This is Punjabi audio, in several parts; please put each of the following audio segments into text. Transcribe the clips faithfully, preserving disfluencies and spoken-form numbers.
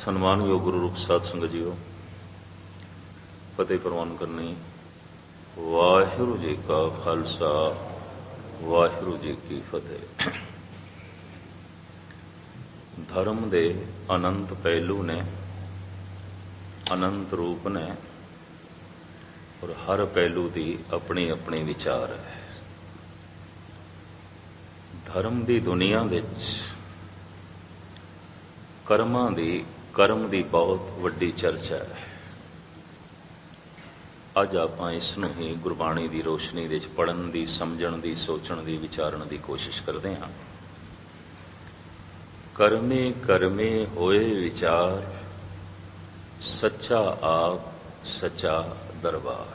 ਸਨਮਾਨਯੋਗ ਗੁਰੂ ਰੂਪ ਸਾਧ ਸੰਗਤ ਜੀਓ, ਫਤਿਹ ਪ੍ਰਵਾਨ ਕਰਨੀ। ਵਾਹਿਗੁਰੂ ਜੀ ਕਾ ਖਾਲਸਾ, ਵਾਹਿਗੁਰੂ ਜੀ ਕੀ ਫਤਿਹ। ਧਰਮ ਦੇ ਅਨੰਤ ਪਹਿਲੂ ਨੇ, ਅਨੰਤ ਰੂਪ ਨੇ, ਔਰ ਹਰ ਪਹਿਲੂ ਦੀ ਆਪਣੀ ਆਪਣੀ ਵਿਚਾਰ ਹੈ। ਧਰਮ ਦੀ ਦੁਨੀਆ ਵਿੱਚ ਕਰਮਾਂ ਦੀ ਕਰਮ ਦੀ ਬਹੁਤ ਵੱਡੀ ਚਰਚਾ ਹੈ। ਅੱਜ ਆਪਾਂ ਇਸ ਨੂੰ ਹੀ ਗੁਰਬਾਣੀ ਦੀ ਰੋਸ਼ਨੀ ਵਿੱਚ ਪੜ੍ਹਨ ਦੀ, ਸਮਝਣ ਦੀ, ਸੋਚਣ ਦੀ, ਵਿਚਾਰਨ ਦੀ ਕੋਸ਼ਿਸ਼ ਕਰਦੇ ਹਾਂ। ਕਰਮੇ ਕਰਮੇ ਹੋਏ ਵਿਚਾਰ, ਸੱਚਾ ਆਪ ਸੱਚਾ ਦਰਬਾਰ।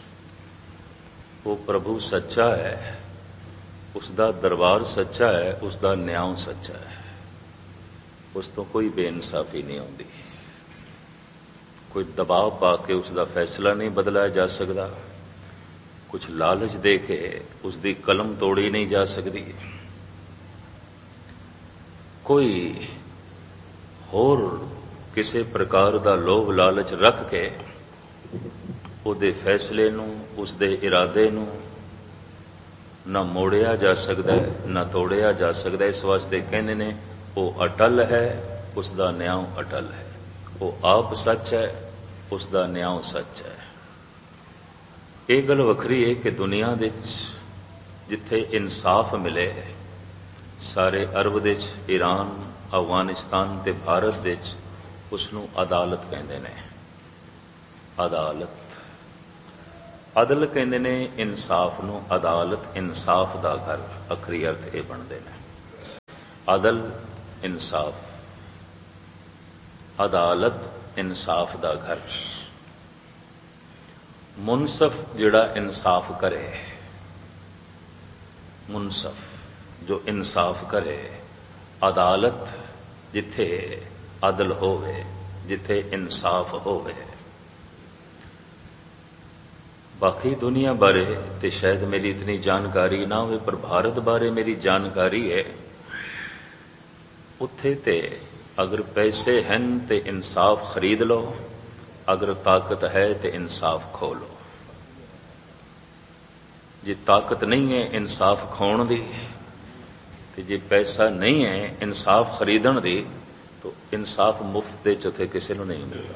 ਉਹ ਪ੍ਰਭੂ ਸੱਚਾ ਹੈ, ਉਸ ਦਾ ਦਰਬਾਰ ਸੱਚਾ ਹੈ, ਉਸ ਦਾ ਨਿਆਂ ਸੱਚਾ ਹੈ। ਉਸ ਤੋਂ ਕੋਈ ਬੇਇਨਸਾਫੀ ਨਹੀਂ ਆਉਂਦੀ, ਕੋਈ ਦਬਾਅ ਪਾ ਕੇ ਉਸ ਦਾ ਫੈਸਲਾ ਨਹੀਂ ਬਦਲਾਇਆ ਜਾ ਸਕਦਾ, ਕੁਝ ਲਾਲਚ ਦੇ ਕੇ ਉਸ ਦੀ ਕਲਮ ਤੋੜੀ ਨਹੀਂ ਜਾ ਸਕਦੀ, ਕੋਈ ਹੋਰ ਕਿਸੇ ਪ੍ਰਕਾਰ ਦਾ ਲੋਭ ਲਾਲਚ ਰੱਖ ਕੇ ਉਹਦੇ ਫੈਸਲੇ ਨੂੰ, ਉਸ ਦੇ ਇਰਾਦੇ ਨੂੰ ਨਾ ਮੋੜਿਆ ਜਾ ਸਕਦਾ, ਨਾ ਤੋੜਿਆ ਜਾ ਸਕਦਾ। ਇਸ ਵਾਸਤੇ ਕਹਿੰਦੇ ਨੇ ਉਹ ਅਟਲ ਹੈ, ਉਸ ਦਾ ਨਿਆਂ ਅਟਲ ਹੈ। ਉਹ ਆਪ ਸੱਚ ਹੈ, ਉਸ ਦਾ ਨਿਆਂ ਸੱਚ ਹੈ। ਇਹ ਗੱਲ ਵੱਖਰੀ ਹੈ ਕਿ ਦੁਨੀਆ ਵਿੱਚ ਜਿੱਥੇ ਇਨਸਾਫ ਮਿਲੇ, ਸਾਰੇ ਅਰਬ ਵਿੱਚ, ਈਰਾਨ, ਅਫਗਾਨਿਸਤਾਨ ਤੇ ਭਾਰਤ ਵਿੱਚ ਉਸ ਨੂੰ ਅਦਾਲਤ ਕਹਿੰਦੇ ਨੇ। ਅਦਾਲਤ, ਅਦਲ ਕਹਿੰਦੇ ਨੇ ਇਨਸਾਫ ਨੂੰ। ਅਦਾਲਤ ਇਨਸਾਫ ਦਾ ਘਰ, ਅਖਰੀ ਅਰਥ ਇਹ ਬਣਦੇ ਨੇ। ਅਦਲ ਇਨਸਾਫ, ਅਦਾਲਤ ਇਨਸਾਫ ਦਾ ਘਰ। ਮੁਨਸਫ ਜਿਹੜਾ ਇਨਸਾਫ ਕਰੇ, ਮੁਨਸਫ ਜੋ ਇਨਸਾਫ ਕਰੇ। ਅਦਾਲਤ ਜਿੱਥੇ ਅਦਲ ਹੋਵੇ, ਜਿੱਥੇ ਇਨਸਾਫ ਹੋਵੇ। ਬਾਕੀ ਦੁਨੀਆ ਬਾਰੇ ਤੇ ਸ਼ਾਇਦ ਮੇਰੀ ਇਤਨੀ ਜਾਣਕਾਰੀ ਨਾ ਹੋਵੇ, ਪਰ ਭਾਰਤ ਬਾਰੇ ਮੇਰੀ ਜਾਣਕਾਰੀ ਹੈ। ਉੱਥੇ ਤੇ ਅਗਰ ਪੈਸੇ ਹਨ ਤੇ ਇਨਸਾਫ ਖਰੀਦ ਲਓ, ਅਗਰ ਤਾਕਤ ਹੈ ਤੇ ਇਨਸਾਫ ਖੋ ਲਓ। ਜੇ ਤਾਕਤ ਨਹੀਂ ਹੈ ਇਨਸਾਫ ਖੋਣ ਦੀ, ਤੇ ਜੇ ਪੈਸਾ ਨਹੀਂ ਹੈ ਇਨਸਾਫ ਖਰੀਦਣ ਦੀ, ਤਾਂ ਇਨਸਾਫ ਮੁਫਤ ਦੇ ਉੱਥੇ ਕਿਸੇ ਨੂੰ ਨਹੀਂ ਮਿਲਦਾ।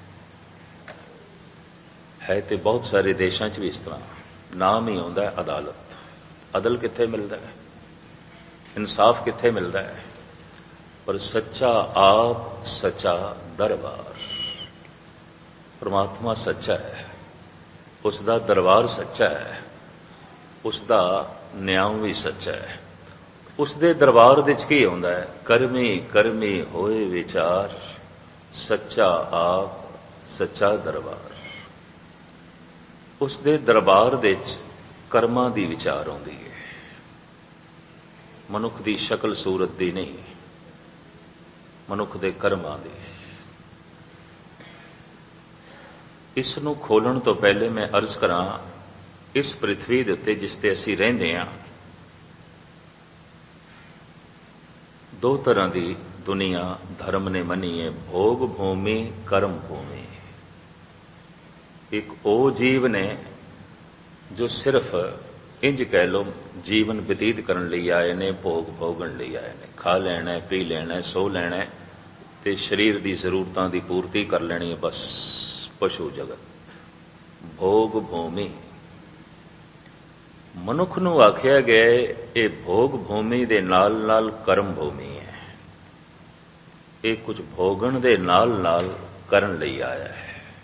ਹੈ ਤੇ ਬਹੁਤ ਸਾਰੇ ਦੇਸ਼ਾਂ 'ਚ ਵੀ ਇਸ ਤਰ੍ਹਾਂ ਨਾਮ ਹੀ ਆਉਂਦਾ ਹੈ ਅਦਾਲਤ। ਅਦਲ ਕਿੱਥੇ ਮਿਲਦਾ ਹੈ, ਇਨਸਾਫ ਕਿੱਥੇ ਮਿਲਦਾ ਹੈ? ਪਰ ਸੱਚਾ ਆਪ ਸੱਚਾ ਦਰਬਾਰ। ਪਰਮਾਤਮਾ ਸੱਚਾ ਹੈ, ਉਸ ਦਾ ਦਰਬਾਰ ਸੱਚਾ ਹੈ, ਉਸ ਦਾ ਨਿਆਂ ਵੀ ਸੱਚਾ ਹੈ। ਉਸ ਦੇ ਦਰਬਾਰ ਵਿੱਚ ਕੀ ਆਉਂਦਾ ਹੈ? ਕਰਮੀ ਕਰਮੀ ਹੋਏ ਵਿਚਾਰ, ਸੱਚਾ ਆਪ ਸੱਚਾ ਦਰਬਾਰ। ਉਸ ਦੇ ਦਰਬਾਰ ਵਿੱਚ ਕਰਮਾਂ ਦੀ ਵਿਚਾਰ ਆਉਂਦੀ ਹੈ, ਮਨੁੱਖ ਦੀ ਸ਼ਕਲ ਸੂਰਤ ਦੀ ਨਹੀਂ, ਮਨੁੱਖ ਦੇ ਕਰਮਾਂ ਦੀ। ਇਸ ਨੂੰ ਖੋਲਣ ਤੋਂ ਪਹਿਲੇ ਮੈਂ ਅਰਜ਼ ਕਰਾਂ, ਇਸ ਪ੍ਰਿਥਵੀ ਦੇ ਉੱਤੇ ਜਿਸ ਤੇ ਅਸੀਂ ਰਹਿੰਦੇ ਹਾਂ, ਦੋ ਤਰ੍ਹਾਂ ਦੀ ਦੁਨੀਆ ਧਰਮ ਨੇ ਮੰਨੀ ਹੈ, ਭੋਗ ਭੂਮੀ, ਕਰਮ ਭੂਮੀ। ਇੱਕ ਉਹ ਜੀਵ ਨੇ ਜੋ ਸਿਰਫ ਇੰਜ ਕਹਿ ਲਓ ਜੀਵਨ ਬਤੀਤ ਕਰਨ ਲਈ ਆਏ ਨੇ, ਭੋਗ ਭੋਗਣ ਲਈ ਆਏ ਨੇ। ਖਾ ਲੈਣਾ, ਪੀ ਲੈਣਾ, ਸੋ ਲੈਣਾ ਤੇ ਸਰੀਰ ਦੀ ਜ਼ਰੂਰਤਾਂ ਦੀ ਪੂਰਤੀ ਕਰ ਲੈਣੀ ਹੈ, ਬਸ। ਪਸ਼ੂ ਜਗਤ, ਭੋਗ ਭੂਮੀ। ਮਨੁੱਖ ਨੂੰ ਆਖਿਆ ਗਿਆ ਇਹ ਭੋਗ ਭੂਮੀ ਦੇ ਨਾਲ ਨਾਲ ਕਰਮ ਭੂਮੀ ਹੈ। ਇਹ ਕੁਝ ਭੋਗਣ ਦੇ ਨਾਲ ਨਾਲ ਕਰਨ ਲਈ ਆਇਆ ਹੈ।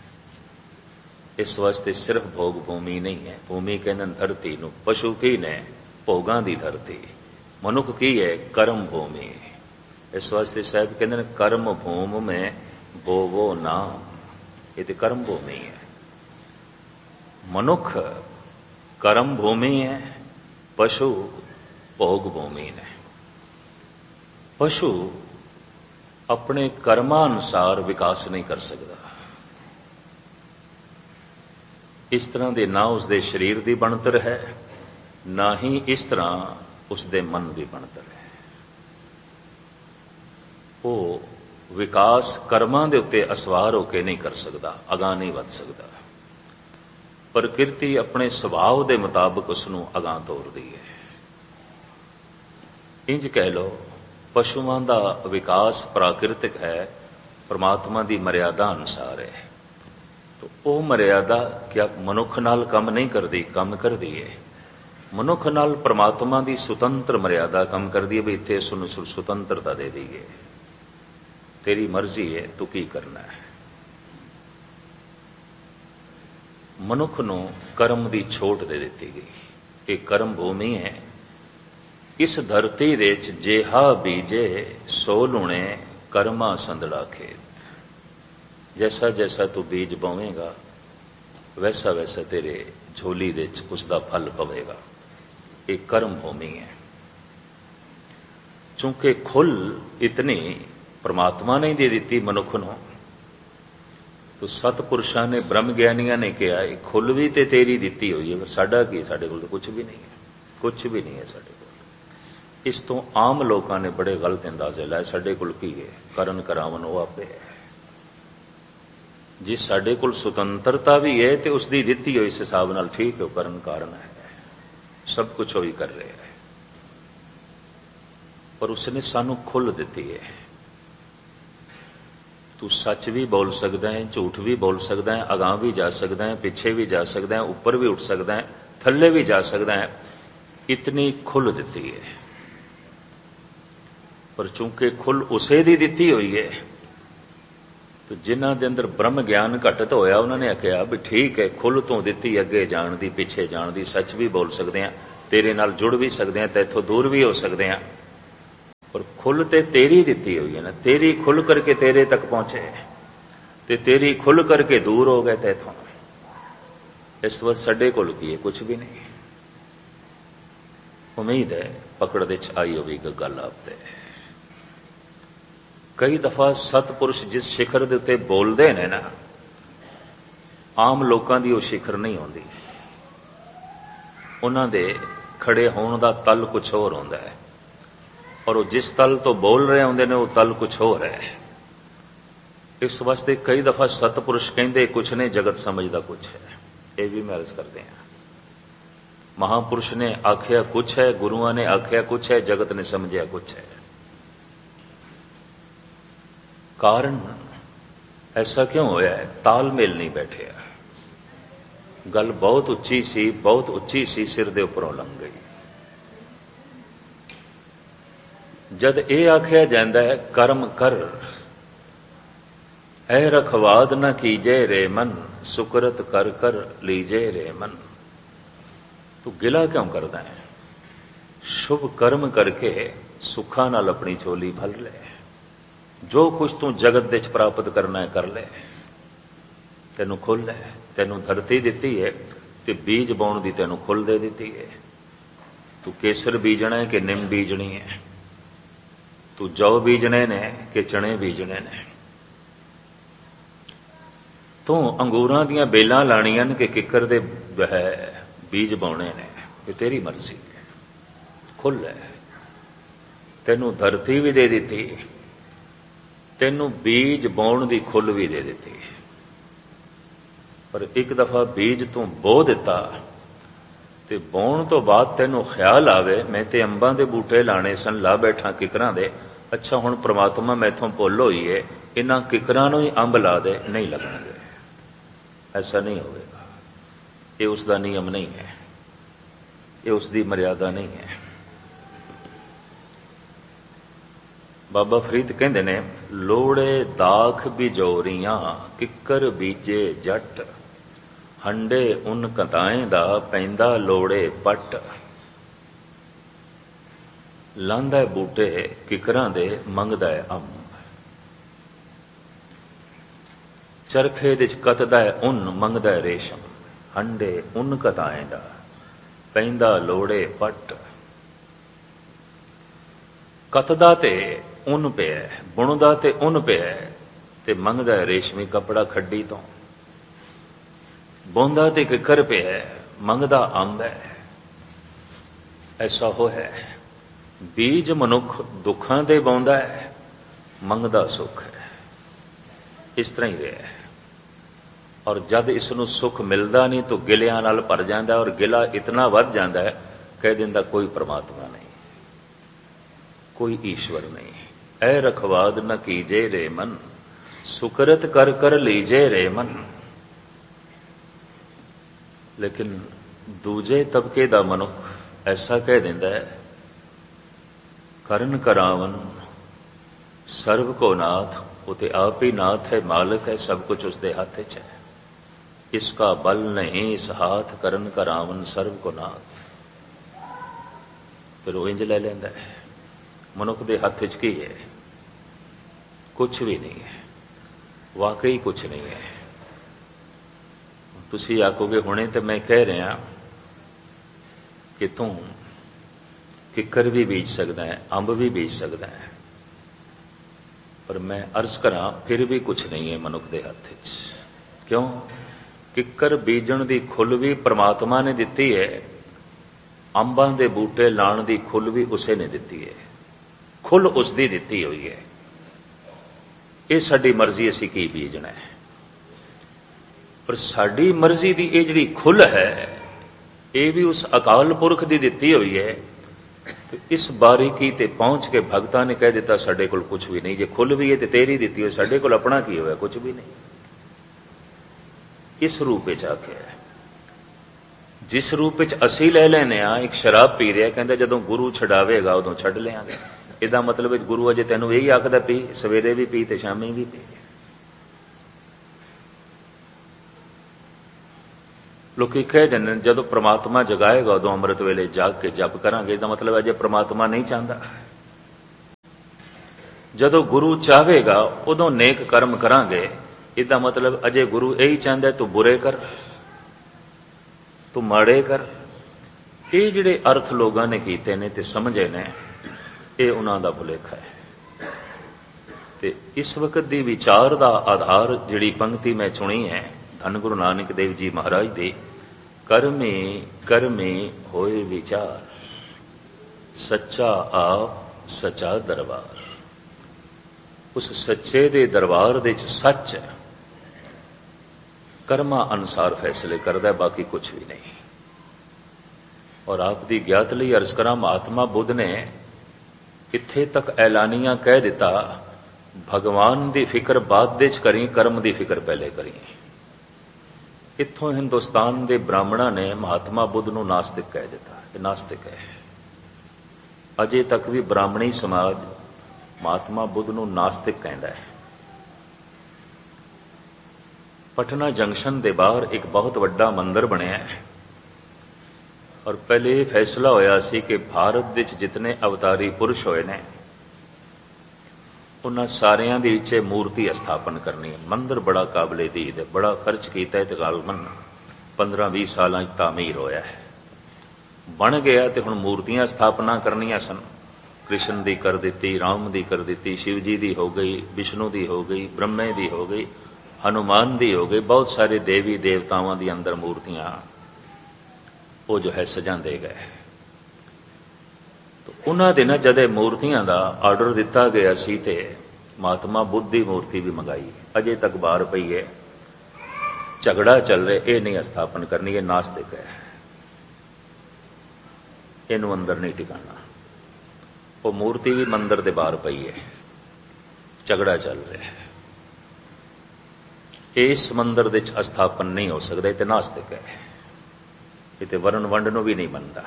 ਇਸ ਵਾਸਤੇ ਸਿਰਫ ਭੋਗ ਭੂਮੀ ਨਹੀਂ ਹੈ। ਭੂਮੀ ਕਹਿੰਦੇ ਧਰਤੀ ਨੂੰ। ਪਸ਼ੂ ਕੀ ਨੇ? ਭੋਗਾਂ ਦੀ ਧਰਤੀ। ਮਨੁੱਖ ਕੀ ਹੈ? ਕਰਮ ਭੂਮੀ। ਇਸ ਵਾਸਤੇ ਸਾਹਿਬ ਕਹਿੰਦੇ ਨੇ ਕਰਮ ਭੂਮ ਮੈਂ ਬੋਵੋ ਨਾਮ। ਇਹ ਤੇ ਕਰਮ ਭੂਮੀ ਹੈ। ਮਨੁੱਖ ਕਰਮ ਭੂਮੀ ਹੈ, ਪਸ਼ੂ ਭੋਗ ਭੂਮੀ ਨੇ। ਪਸ਼ੂ ਆਪਣੇ ਕਰਮਾਂ ਅਨੁਸਾਰ ਵਿਕਾਸ ਨਹੀਂ ਕਰ ਸਕਦਾ। ਇਸ ਤਰ੍ਹਾਂ ਦੇ ਨਾ ਉਸ ਦੇ ਸਰੀਰ ਦੀ ਬਣਤਰ ਹੈ, ਨਾ ਹੀ ਇਸ ਤਰ੍ਹਾਂ ਉਸ ਦੇ ਮਨ ਦੀ ਬਣਤਰ ਹੈ। ਉਹ ਵਿਕਾਸ ਕਰਮਾਂ ਦੇ ਉੱਤੇ ਅਸਵਾਰ ਹੋ ਕੇ ਨਹੀਂ ਕਰ ਸਕਦਾ, ਅਗਾਂਹ ਨਹੀਂ ਵੱਧ ਸਕਦਾ। ਪ੍ਰਕਿਰਤੀ ਆਪਣੇ ਸੁਭਾਅ ਦੇ ਮੁਤਾਬਕ ਉਸ ਨੂੰ ਅਗਾਂਹ ਤੋਰਦੀ ਹੈ। ਇੰਜ ਕਹਿ ਲਓ, ਪਸ਼ੂਆਂ ਦਾ ਵਿਕਾਸ ਪ੍ਰਾਕਿਰਤਿਕ ਹੈ, ਪਰਮਾਤਮਾ ਦੀ ਮਰਿਆਦਾ ਅਨੁਸਾਰ ਹੈ। ਤਾਂ ਉਹ ਮਰਿਆਦਾ ਕਿਆ ਮਨੁੱਖ ਨਾਲ ਕੰਮ ਨਹੀਂ ਕਰਦੀ? ਕੰਮ ਕਰਦੀ ਹੈ। ਮਨੁੱਖ ਨਾਲ ਪਰਮਾਤਮਾ ਦੀ ਸੁਤੰਤਰ ਮਰਿਆਦਾ ਕੰਮ ਕਰਦੀ ਹੈ ਵੀ ਇੱਥੇ ਇਸ ਨੂੰ ਸੁਤੰਤਰਤਾ ਦੇ ਦਈਏ, ਤੇਰੀ ਮਰਜ਼ੀ ਹੈ, ਤੂੰ ਕੀ ਕਰਨਾ ਹੈ। ਮਨੁੱਖ ਨੂੰ ਕਰਮ ਦੀ ਛੋਟ ਦੇ ਦਿੱਤੀ ਗਈ। ਇਹ ਕਰਮ ਭੂਮੀ ਹੈ। ਇਸ ਧਰਤੀ ਦੇ ਵਿੱਚ ਜੇਹਾ ਬੀਜੇ ਸੋ ਲੁਣੇ ਕਰਮਾ ਸੰਦੜਾ ਖੇਤ। ਜੈਸਾ ਜੈਸਾ ਤੂੰ ਬੀਜ ਬੋਵੇਂਗਾ ਵੈਸਾ ਵੈਸਾ ਤੇਰੇ ਝੋਲੀ ਦੇ ਵਿੱਚ ਉਸ ਦਾ ਫਲ ਪਵੇਗਾ। ਇਹ ਕਰਮ ਭੂਮੀ ਹੈ। ਚੂੰਕਿ ਖੁੱਲ ਇਤਨੀ ਪਰਮਾਤਮਾ ਨੇ ਦੇ ਦਿੱਤੀ ਮਨੁੱਖ ਨੂੰ, ਤੋ ਸਤਪੁਰਸ਼ਾਂ ਨੇ, ਬ੍ਰਹਮ ਗਿਆਨੀਆਂ ਨੇ ਕਿਹਾ ਇਹ ਖੁੱਲ ਵੀ ਤੇ ਤੇਰੀ ਦਿੱਤੀ ਹੋਈ ਹੈ, ਫਿਰ ਸਾਡਾ ਕੀ? ਸਾਡੇ ਕੋਲ ਤਾਂ ਕੁਝ ਵੀ ਨਹੀਂ ਹੈ, ਕੁਝ ਵੀ ਨਹੀਂ ਹੈ ਸਾਡੇ ਕੋਲ। ਇਸ ਤੋਂ ਆਮ ਲੋਕਾਂ ਨੇ ਬੜੇ ਗਲਤ ਅੰਦਾਜ਼ੇ ਲਾਏ, ਸਾਡੇ ਕੋਲ ਕੀ ਹੈ? ਕਰਨ ਕਰਾਵਨ ਉਹ ਆਪੇ ਹੈ। ਜੇ ਸਾਡੇ ਕੋਲ ਸੁਤੰਤਰਤਾ ਵੀ ਹੈ ਤੇ ਉਸ ਦੀ ਦਿੱਤੀ ਹੋਈ ਇਸ ਹਿਸਾਬ ਨਾਲ ਠੀਕ ਹੈ, ਕਰਨ ਕਾਰਨ ਹੈ, ਸਭ ਕੁਝ ਉਹ ਹੀ ਕਰ ਰਿਹਾ ਹੈ। ਪਰ ਉਸਨੇ ਸਾਨੂੰ ਖੁੱਲ੍ਹ ਦਿੱਤੀ ਹੈ। ਤੂੰ ਸੱਚ ਵੀ ਬੋਲ ਸਕਦਾ ਹੈ, ਝੂਠ ਵੀ ਬੋਲ ਸਕਦਾ ਹੈ, ਅਗਾਂਹ ਵੀ ਜਾ ਸਕਦਾ ਹੈ, ਪਿੱਛੇ ਵੀ ਜਾ ਸਕਦਾ ਹੈ, ਉੱਪਰ ਵੀ ਉੱਠ ਸਕਦਾ ਹੈ, ਥੱਲੇ ਵੀ ਜਾ ਸਕਦਾ ਹੈ। ਇਤਨੀ ਖੁੱਲ੍ਹ ਦਿੱਤੀ ਹੈ। ਪਰ ਚੂੰਕਿ ਖੁੱਲ੍ਹ ਉਸੇ ਦੀ ਦਿੱਤੀ ਹੋਈ ਹੈ, ਤੇ ਜਿਨ੍ਹਾਂ ਦੇ ਅੰਦਰ ਬ੍ਰਹਮ ਗਿਆਨ ਘਟਤ ਹੋਇਆ ਉਹਨਾਂ ਨੇ ਆਖਿਆ ਵੀ ਠੀਕ ਹੈ, ਖੁੱਲ੍ਹ ਤੋਂ ਦਿੱਤੀ, ਅੱਗੇ ਜਾਣ ਦੀ, ਪਿੱਛੇ ਜਾਣ ਦੀ, ਸੱਚ ਵੀ ਬੋਲ ਸਕਦੇ ਹਾਂ, ਤੇਰੇ ਨਾਲ ਜੁੜ ਵੀ ਸਕਦੇ ਹਾਂ, ਤੇ ਇੱਥੋਂ ਦੂਰ ਵੀ ਹੋ ਸਕਦੇ ਹਾਂ। ਪਰ ਖੁੱਲ੍ਹ ਤੇ ਤੇਰੀ ਦਿੱਤੀ ਹੋਈ ਹੈ ਨਾ, ਤੇਰੀ ਖੁੱਲ੍ਹ ਕਰਕੇ ਤੇਰੇ ਤੱਕ ਪਹੁੰਚੇ ਤੇ ਤੇਰੀ ਖੁੱਲ੍ਹ ਕਰਕੇ ਦੂਰ ਹੋ ਗਏ ਤੇ ਇੱਥੋਂ। ਇਸ ਤੋਂ ਬਾਅਦ ਸਾਡੇ ਕੋਲ ਕੀ ਹੈ? ਕੁਝ ਵੀ ਨਹੀਂ। ਉਮੀਦ ਹੈ ਪਕੜ ਦੇ ਚ ਆਈ ਹੋਵੇਗੀ ਗੱਲ ਆਪ ਤੇ। ਕਈ ਦਫਾ ਸਤਪੁਰਸ਼ ਜਿਸ ਸਿਖਰ ਦੇ ਉੱਤੇ ਬੋਲਦੇ ਨੇ ਨਾ, ਆਮ ਲੋਕਾਂ ਦੀ ਉਹ ਸਿਖਰ ਨਹੀਂ ਹੁੰਦੀ। ਉਹਨਾਂ ਦੇ ਖੜੇ ਹੋਣ ਦਾ ਤਲ ਕੁਛ ਹੋਰ ਹੁੰਦਾ ਹੈ, ਔਰ ਉਹ ਜਿਸ ਤਲ ਤੋਂ ਬੋਲ ਰਹੇ ਹੁੰਦੇ ਨੇ ਉਹ ਤਲ ਕੁਛ ਹੋਰ ਹੈ। ਇਸ ਵਾਸਤੇ ਕਈ ਦਫਾ ਸਤਪੁਰਸ਼ ਕਹਿੰਦੇ ਕੁਛ ਨੇ, ਜਗਤ ਸਮਝਦਾ ਕੁਛ ਹੈ। ਇਹ ਵੀ ਮੈਂ ਅਰਜ਼ ਕਰਦੇ ਹਾਂ, ਮਹਾਪੁਰਸ਼ ਨੇ ਆਖਿਆ ਕੁਛ ਹੈ, ਗੁਰੂਆਂ ਨੇ ਆਖਿਆ ਕੁਛ ਹੈ, ਜਗਤ ਨੇ ਸਮਝਿਆ ਕੁਛ ਹੈ। ਕਾਰਨ ਐਸਾ ਕਿਉਂ ਹੋਇਆ ਹੈ? ਤਾਲਮੇਲ ਨਹੀਂ ਬੈਠਿਆ। ਗੱਲ ਬਹੁਤ ਉੱਚੀ ਸੀ, ਬਹੁਤ ਉੱਚੀ ਸੀ, ਸਿਰ ਦੇ ਉੱਪਰੋਂ ਲੰਘ ਗਈ। ਜਦ ਇਹ ਆਖਿਆ ਜਾਂਦਾ ਹੈ ਕਰਮ ਕਰ, ਐ ਰਖਵਾਦ ਨਾ ਕੀਜੇ ਰੇ ਮਨ, ਸੁਕਰਤ ਕਰ ਕਰ ਲੀਜੇ ਰੇ ਮਨ। ਤੂੰ ਗਿਲਾ ਕਿਉਂ ਕਰਦਾ ਹੈ? ਸ਼ੁਭ ਕਰਮ ਕਰਕੇ ਸੁੱਖਾਂ ਨਾਲ ਆਪਣੀ ਝੋਲੀ ਭਰ ਲੈ। ਜੋ ਕੁਝ ਤੂੰ ਜਗਤ ਦੇ ਵਿੱਚ ਪ੍ਰਾਪਤ ਕਰਨਾ ਹੈ ਕਰ ਲੈ। ਤੈਨੂੰ ਖੁੱਲ੍ਹ ਹੈ, ਤੈਨੂੰ ਧਰਤੀ ਦਿੱਤੀ ਹੈ ਤੇ ਬੀਜ ਬਾਉਣ ਦੀ ਤੈਨੂੰ ਖੁੱਲ੍ਹ ਦੇ ਦਿੱਤੀ ਹੈ। ਤੂੰ ਕੇਸਰ ਬੀਜਣਾ ਹੈ ਕਿ ਨਿੰਮ ਬੀਜਣੀ ਹੈ? ਤੂੰ ਜੌ ਬੀਜਣੇ ਨੇ ਕਿ ਚਣੇ ਬੀਜਣੇ ਨੇ? ਤੂੰ ਅੰਗੂਰਾਂ ਦੀਆਂ ਬੇਲਾਂ ਲਾਣੀਆਂ ਨੇ ਕਿ ਕਿੱਕਰ ਦੇ ਬੀਜ ਬਾਉਣੇ ਨੇ? ਇਹ ਤੇਰੀ ਮਰਜ਼ੀ ਹੈ। ਖੁੱਲ੍ਹ ਹੈ। ਤੈਨੂੰ ਧਰਤੀ ਵੀ ਦੇ ਦਿੱਤੀ, ਤੈਨੂੰ ਬੀਜ ਬਾਉਣ ਦੀ ਖੁੱਲ੍ਹ ਵੀ ਦੇ ਦਿੱਤੀ। ਪਰ ਇੱਕ ਦਫਾ ਬੀਜ ਤੂੰ ਬੋ ਦਿੱਤਾ ਤੇ ਬਾਉਣ ਤੋਂ ਬਾਅਦ ਤੈਨੂੰ ਖਿਆਲ ਆਵੇ ਮੈਂ ਤੇ ਅੰਬਾਂ ਦੇ ਬੂਟੇ ਲਾਣੇ ਸਨ, ਲਾ ਬੈਠਾ ਕਿਕਰਾਂ ਦੇ। ਅੱਛਾ ਹੁਣ ਪ੍ਰਮਾਤਮਾ ਮੈਥੋਂ ਭੁੱਲ ਹੋਈ ਹੈ, ਇਹਨਾਂ ਕਿਕਰਾਂ ਨੂੰ ਹੀ ਅੰਬ ਲਾ ਦੇ, ਨਹੀਂ ਲੱਗਣਗੇ। ਐਸਾ ਨਹੀਂ ਹੋਵੇਗਾ। ਇਹ ਉਸ ਦਾ ਨਿਯਮ ਨਹੀਂ ਹੈ, ਇਹ ਉਸ ਦੀ ਮਰਿਆਦਾ ਨਹੀਂ ਹੈ। ਬਾਬਾ ਫਰੀਦ ਕਹਿੰਦੇ ਨੇ, ਲੋੜੇ ਦਾਖ ਬਿਜੋਰੀਆਂ ਕਿੱਕਰ ਬੀਜੇ ਜੱਟ, ਹੰਡੇ ਉਨ ਕਤਾਏ ਦਾ ਪੈਂਦਾ ਲੋੜੇ ਪੱਟ। ਲਾਂਦਾ ਬੂਟੇ ਕਿਕਰਾਂ ਦੇ, ਮੰਗਦਾ ਹੈ ਅੰਬ। ਚਰਖੇ ਦੇ ਚ ਕੱਤਦਾ ਹੈ ਉਨ, ਮੰਗਦਾ ਹੈ ਰੇਸ਼ਮ। ਹੰਡੇ ਉਨ ਕਤਾਏ ਦਾ ਪੈਂਦਾ ਲੋੜੇ ਪੱਟ। ਕੱਤਦਾ ਤੇ ਉਨ ਪਿਆ, ਬੁਣਦਾ ਤੇ ਉਨ ਪਿਆ, ਤੇ ਮੰਗਦਾ ਹੈ ਰੇਸ਼ਮੀ ਕੱਪੜਾ ਖੱਡੀ ਤੋਂ। ਬੋਂਦਾ ਤੇ ਕਿੱਕਰ ਪਿਆ, ਮੰਗਦਾ ਅੰਬ ਹੈ। ਐਸਾ ਹੋ ਹੈ। ਬੀਜ ਮਨੁੱਖ ਦੁੱਖਾਂ ਦੇ ਬਾਉਂਦਾ ਹੈ ਮੰਗਦਾ ਸੁੱਖ ਹੈ। ਇਸ ਤਰ੍ਹਾਂ ਹੀ ਰਿਹਾ। ਔਰ ਜਦ ਇਸ ਨੂੰ ਸੁੱਖ ਮਿਲਦਾ ਨਹੀਂ ਤਾਂ ਗਿਲਿਆਂ ਨਾਲ ਭਰ ਜਾਂਦਾ, ਔਰ ਗਿਲਾ ਇਤਨਾ ਵੱਧ ਜਾਂਦਾ ਹੈ, ਕਹਿ ਦਿੰਦਾ ਕੋਈ ਪ੍ਰਮਾਤਮਾ ਨਹੀਂ, ਕੋਈ ਈਸ਼ਵਰ ਨਹੀਂ। ਐ ਰਖਵਾਦ ਨ ਕੀਜੇ ਰੇ ਮਨ, ਸੁਕਰਤ ਕਰ ਕਰ ਲੀਜੇ ਰੇ ਮਨ। ਲੇਕਿਨ ਦੂਜੇ ਤਬਕੇ ਦਾ ਮਨੁੱਖ ਐਸਾ ਕਹਿ ਦਿੰਦਾ ਹੈ, ਕਰਨ ਕਰਾਵਨ ਸਰਬ ਕੋ ਨਾਥ। ਉਹ ਤੇ ਆਪ ਹੀ ਨਾਥ ਹੈ, ਮਾਲਕ ਹੈ, ਸਭ ਕੁਝ ਉਸਦੇ ਹੱਥ 'ਚ ਹੈ। ਇਸਕਾ ਬਲ ਨਹੀਂ ਇਸ ਹਾਥ, ਕਰਨ ਕਰਾਵਨ ਸਰਬ ਕੋ ਨਾਥ। ਫਿਰ ਉਹ ਇੰਜ ਲੈ ਲੈਂਦਾ ਹੈ, ਮਨੁੱਖ ਦੇ ਹੱਥ 'ਚ ਕੀ ਹੈ? ਕੁਛ ਵੀ ਨਹੀਂ ਹੈ, ਵਾਕਈ ਕੁਛ ਨਹੀਂ ਹੈ। ਤੁਸੀਂ ਆਖੋਗੇ ਹੁਣੇ ਤੇ ਮੈਂ ਕਹਿ ਰਿਹਾ ਕਿ ਤੂੰ ਕਿੱਕਰ ਵੀ ਬੀਜ ਸਕਦਾ ਹੈ, ਅੰਬ ਵੀ ਬੀਜ ਸਕਦਾ ਹੈ, ਪਰ ਮੈਂ ਅਰਜ਼ ਕਰਾਂ ਫਿਰ ਵੀ ਕੁਛ ਨਹੀਂ ਹੈ ਮਨੁੱਖ ਦੇ ਹੱਥ 'ਚ। ਕਿਉਂ? ਕਿੱਕਰ ਬੀਜਣ ਦੀ ਖੁੱਲ੍ਹ ਵੀ ਪ੍ਰਮਾਤਮਾ ਨੇ ਦਿੱਤੀ ਹੈ, ਅੰਬਾਂ ਦੇ ਬੂਟੇ ਲਾਉਣ ਦੀ ਖੁੱਲ੍ਹ ਵੀ ਉਸੇ ਨੇ ਦਿੱਤੀ ਹੈ, ਖੁੱਲ੍ਹ ਉਸ ਦੀ ਦਿੱਤੀ ਹੋਈ ਹੈ। ਇਹ ਸਾਡੀ ਮਰਜ਼ੀ, ਅਸੀਂ ਕੀ ਬੀਜਣਾ ਹੈ। ਪਰ ਸਾਡੀ ਮਰਜ਼ੀ ਦੀ ਇਹ ਜਿਹੜੀ ਖੁੱਲ੍ਹ ਹੈ, ਇਹ ਵੀ ਉਸ ਅਕਾਲ ਪੁਰਖ ਦੀ ਦਿੱਤੀ ਹੋਈ ਹੈ। ਤੇ ਇਸ ਬਾਰੀਕੀ ਤੇ ਪਹੁੰਚ ਕੇ ਭਗਤਾਂ ਨੇ ਕਹਿ ਦਿੱਤਾ ਸਾਡੇ ਕੋਲ ਕੁਝ ਵੀ ਨਹੀਂ। ਜੇ ਖੁੱਲ੍ਹ ਵੀ ਹੈ ਤੇ ਤੇਰੀ ਦਿੱਤੀ ਹੋਈ, ਸਾਡੇ ਕੋਲ ਆਪਣਾ ਕੀ ਹੋਇਆ? ਕੁਝ ਵੀ ਨਹੀਂ। ਇਸ ਰੂਪ ਵਿੱਚ ਆਖਿਆ, ਜਿਸ ਰੂਪ ਵਿੱਚ ਅਸੀਂ ਲੈ ਲੈਨੇ ਆ। ਇੱਕ ਸ਼ਰਾਬ ਪੀ ਰਿਹਾ, ਕਹਿੰਦਾ ਜਦੋਂ ਗੁਰੂ ਛਡਾਵੇਗਾ ਉਦੋਂ ਛੱਡ ਲਿਆਂਗੇ। ਇਹਦਾ ਮਤਲਬ ਹੈ ਗੁਰੂ ਅਜੇ ਤੈਨੂੰ ਇਹੀ ਆਖਦਾ ਪੀ, ਸਵੇਰੇ ਵੀ ਪੀ ਤੇ ਸ਼ਾਮੀ ਵੀ ਪੀ। ਲੋਕੀ ਕਹਿ ਦਿੰਦੇ ਨੇ ਜਦੋਂ ਪ੍ਰਮਾਤਮਾ ਜਗਾਏਗਾ ਉਦੋਂ ਅੰਮ੍ਰਿਤ ਵੇਲੇ ਜਾਗ ਕੇ ਜਪ ਕਰਾਂਗੇ। ਇਹਦਾ ਮਤਲਬ ਅਜੇ ਪ੍ਰਮਾਤਮਾ ਨਹੀਂ ਚਾਹੁੰਦਾ। ਜਦੋਂ ਗੁਰੂ ਚਾਹੇਗਾ ਉਦੋਂ ਨੇਕ ਕਰਮ ਕਰਾਂਗੇ। ਇਹਦਾ ਮਤਲਬ ਅਜੇ ਗੁਰੂ ਇਹੀ ਚਾਹੁੰਦਾ ਤੂੰ ਬੁਰੇ ਕਰ, ਤੂੰ ਮਾੜੇ ਕਰ। ਇਹ ਜਿਹੜੇ ਅਰਥ ਲੋਕਾਂ ਨੇ ਕੀਤੇ ਨੇ ਤੇ ਸਮਝੇ ਨੇ, ਇਹ ਉਹਨਾਂ ਦਾ ਭੁਲੇਖਾ ਹੈ। ਤੇ ਇਸ ਵਕਤ ਦੀ ਵਿਚਾਰ ਦਾ ਆਧਾਰ ਜਿਹੜੀ ਪੰਕਤੀ ਮੈਂ ਚੁਣੀ ਹੈ ਧੰਨ ਗੁਰੂ ਨਾਨਕ ਦੇਵ ਜੀ ਮਹਾਰਾਜ ਦੀ, ਕਰਮੇ ਕਰਮੇ ਹੋਏ ਵਿਚਾਰ, ਸੱਚਾ ਆਪ ਸੱਚਾ ਦਰਬਾਰ। ਉਸ ਸੱਚੇ ਦੇ ਦਰਬਾਰ ਦੇ ਵਿੱਚ ਸੱਚ ਹੈ, ਕਰਮਾਂ ਅਨੁਸਾਰ ਫੈਸਲੇ ਕਰਦਾ, ਬਾਕੀ ਕੁਝ ਵੀ ਨਹੀਂ। ਔਰ ਆਪ ਦੀ ਗਿਆਤ ਲਈ ਅਰਜ਼ ਕਰਾਂ, ਮਹਾਤਮਾ ਬੁੱਧ ਨੇ ਇੱਥੇ ਤੱਕ ਐਲਾਨੀਆਂ ਕਹਿ ਦਿੱਤਾ, ਭਗਵਾਨ ਦੀ ਫਿਕਰ ਬਾਅਦ ਵਿੱਚ ਕਰੀ, ਕਰਮ ਦੀ ਫਿਕਰ ਪਹਿਲੇ ਕਰੀ। ਇੱਥੋਂ ਹਿੰਦੁਸਤਾਨ ਦੇ ਬ੍ਰਾਹਮਣਾਂ ਨੇ ਮਹਾਤਮਾ ਬੁੱਧ ਨੂੰ ਨਾਸਤਿਕ ਕਹਿ ਦਿੱਤਾ। ਇਹ ਨਾਸਤਿਕ ਹੈ। ਅਜੇ ਤੱਕ ਵੀ ਬ੍ਰਾਹਮਣੀ ਸਮਾਜ ਮਹਾਤਮਾ ਬੁੱਧ ਨੂੰ ਨਾਸਤਿਕ ਕਹਿੰਦਾ ਹੈ। ਪਟਨਾ ਜੰਕਸ਼ਨ ਦੇ ਬਾਹਰ ਇੱਕ ਬਹੁਤ ਵੱਡਾ ਮੰਦਿਰ ਬਣਿਆ ਹੈ, ਔਰ ਪਹਿਲੇ ਇਹ ਫੈਸਲਾ ਹੋਇਆ ਸੀ ਕਿ ਭਾਰਤ ਵਿੱਚ ਜਿਤਨੇ ਅਵਤਾਰੀ ਪੁਰਸ਼ ਹੋਏ ਨੇ ਉਹਨਾਂ ਸਾਰਿਆਂ ਦੇ ਵਿੱਚ ਮੂਰਤੀ ਸਥਾਪਨ ਕਰਨੀ ਹੈ। ਮੰਦਿਰ ਬੜਾ ਕਾਬਲੇ ਦੀਦ ਹੈ, ਬੜਾ ਖਰਚ ਕੀਤਾ ਹੈ ਤੇ ਗਾਲਮਨ ਪੰਦਰਾਂ ਵੀਹ ਸਾਲਾਂ ਚ ਤਾਮੀਰ ਹੋਇਆ ਹੈ, ਬਣ ਗਿਆ। ਤੇ ਹੁਣ ਮੂਰਤੀਆਂ ਸਥਾਪਨਾ ਕਰਨੀਆਂ ਸਨ। ਕ੍ਰਿਸ਼ਨ ਦੀ ਕਰ ਦਿੱਤੀ, ਰਾਮ ਦੀ ਕਰ ਦਿੱਤੀ, ਸ਼ਿਵ ਜੀ ਦੀ ਹੋ ਗਈ, ਵਿਸ਼ਨੂੰ ਦੀ ਹੋ ਗਈ, ਬ੍ਰਹਮੇ ਦੀ ਹੋ ਗਈ, ਹਨੂਮਾਨ ਦੀ ਹੋ ਗਈ। ਬਹੁਤ ਸਾਰੇ ਦੇਵੀ ਦੇਵਤਾਵਾਂ ਦੀ ਅੰਦਰ ਮੂਰਤੀਆਂ ਉਹ ਜੋ ਹੈ ਸਜਾਉਂਦੇ ਗਏ। ਉਹਨਾਂ ਦੇ ਨਾ ਜਦੇ ਮੂਰਤੀਆਂ ਦਾ ਆਰਡਰ ਦਿੱਤਾ ਗਿਆ ਸੀ ਤੇ ਮਹਾਤਮਾ ਬੁੱਧ ਦੀ ਮੂਰਤੀ ਵੀ ਮੰਗਾਈ। ਅਜੇ ਤੱਕ ਬਾਹਰ ਪਈ ਹੈ, ਝਗੜਾ ਚੱਲ ਰਿਹਾ। ਇਹ ਨਹੀਂ ਸਥਾਪਨ ਕਰਨੀ, ਇਹ ਨਾਸਤਿਕ ਹੈ, ਇਹਨੂੰ ਅੰਦਰ ਨਹੀਂ ਟਿਕਾਣਾ। ਉਹ ਮੂਰਤੀ ਵੀ ਮੰਦਿਰ ਦੇ ਬਾਹਰ ਪਈ ਹੈ, ਝਗੜਾ ਚੱਲ ਰਿਹਾ ਹੈ। ਇਸ ਮੰਦਿਰ ਦੇ ਵਿੱਚ ਸਥਾਪਨ ਨਹੀਂ ਹੋ ਸਕਦਾ, ਇਹ ਤੇ ਨਾਸਤਿਕ ਹੈ। ਇਹ ਤੇ ਵਰਨ ਵੰਡ ਨੂੰ ਵੀ ਨਹੀਂ ਮੰਨਦਾ।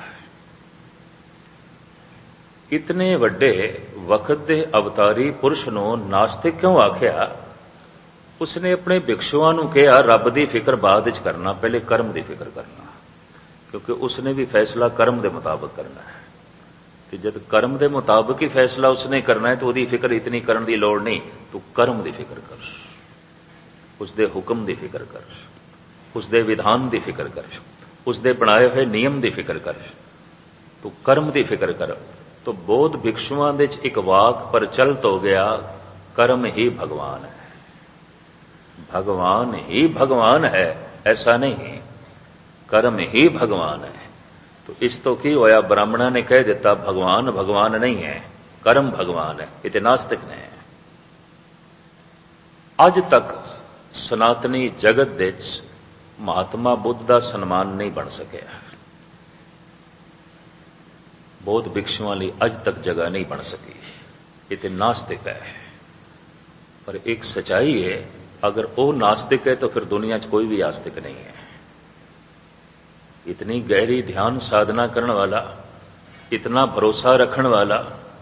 ਇਤਨੇ ਵੱਡੇ ਵਕਤ ਦੇ ਅਵਤਾਰੀ ਪੁਰਸ਼ ਨੂੰ ਨਾਸਤਿਕ ਕਿਉਂ ਆਖਿਆ? ਉਸਨੇ ਆਪਣੇ ਭਿਕਸ਼ੂਆਂ ਨੂੰ ਕਿਹਾ ਰੱਬ ਦੀ ਫਿਕਰ ਬਾਅਦ ਵਿੱਚ ਕਰਨਾ, ਪਹਿਲੇ ਕਰਮ ਦੀ ਫਿਕਰ ਕਰਨਾ, ਕਿਉਂਕਿ ਉਸਨੇ ਵੀ ਫੈਸਲਾ ਕਰਮ ਦੇ ਮੁਤਾਬਕ ਕਰਨਾ ਹੈ। ਤੇ ਜਦ ਕਰਮ ਦੇ ਮੁਤਾਬਕ ਹੀ ਫੈਸਲਾ ਉਸਨੇ ਕਰਨਾ ਹੈ ਤਾਂ ਉਹਦੀ ਫਿਕਰ ਇਤਨੀ ਕਰਨ ਦੀ ਲੋੜ ਨਹੀਂ। ਤੂੰ ਕਰਮ ਦੀ ਫਿਕਰ ਕਰ, ਉਸਦੇ ਹੁਕਮ ਦੀ ਫਿਕਰ ਕਰ, ਉਸਦੇ ਵਿਧਾਨ ਦੀ ਫਿਕਰ ਕਰ, ਉਸਦੇ ਬਣਾਏ ਹੋਏ ਨਿਯਮ ਦੀ ਫਿਕਰ ਕਰ, ਤੂੰ ਕਰਮ ਦੀ ਫਿਕਰ ਕਰ। तो बौद्ध भिक्षुओं ਦੇ ਚ ਇੱਕ ਵਾਕ ਪ੍ਰਚਲਿਤ ਹੋ ਗਿਆ, कर्म ही भगवान है। भगवान ही भगवान है ऐसा नहीं, कर्म ही भगवान है। तो इस तो की होया, ब्राह्मणा ने कह दिता भगवान भगवान नहीं है, कर्म भगवान है। ये नास्तिक ने ਅੱਜ ਤੱਕ ਸਨਾਤਨੀ ਜਗਤ ਦੇ ਵਿੱਚ ਮਹਾਤਮਾ ਬੁੱਧ ਦਾ ਸਨਮਾਨ ਨਹੀਂ ਬਣ ਸਕਿਆ। ਬੌਧ ਭਿਕਸ਼ੂਆਂ ਲਈ ਅੱਜ ਤੱਕ ਜਗ੍ਹਾ ਨਹੀਂ ਬਣ ਸਕੀ। ਇਹ ਤੇ ਨਾਸਤਿਕ ਹੈ। ਪਰ ਇੱਕ ਸਚਾਈ ਹੈ, ਅਗਰ ਉਹ ਨਾਸਤਿਕ ਹੈ ਤਾਂ ਫਿਰ ਦੁਨੀਆ 'ਚ ਕੋਈ ਵੀ ਆਸਤਿਕ नहीं है। इतनी गहरी ध्यान साधना करने वाला, इतना भरोसा रखने वाला,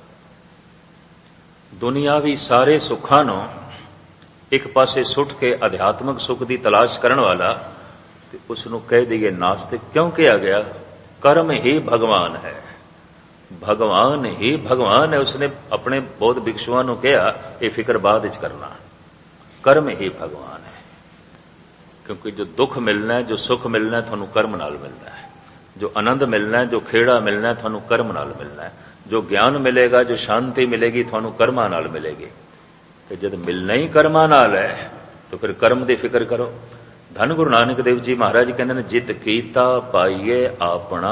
दुनियावी सारे सुखां नूं एक पासे सुट के अध्यात्मक सुख की तलाश करने वाला, तो उसनूं कह दईए नास्तिक क्यों किया गया? कर्म ही भगवान है, भगवान ही भगवान है। उसने अपने बौद्ध भिक्षुओं नूं कहा यह फिक्र बाद विच करना, कर्म ही भगवान है। क्योंकि जो दुख मिलना है, जो सुख मिलना है, थानू कर्म नाल मिलना है। जो आनंद मिलना है, जो खेड़ा मिलना है, थानू कर्म नाल मिलना है। जो ज्ञान मिलेगा, जो शांति मिलेगी, थानू कर्मां नाल मिलेगी। तो जब मिलना ही कर्मां नाल है तो फिर कर्म की फिक्र करो। धन गुरु नानक देव जी महाराज कहते हैं, जित कीता पाइए आपना,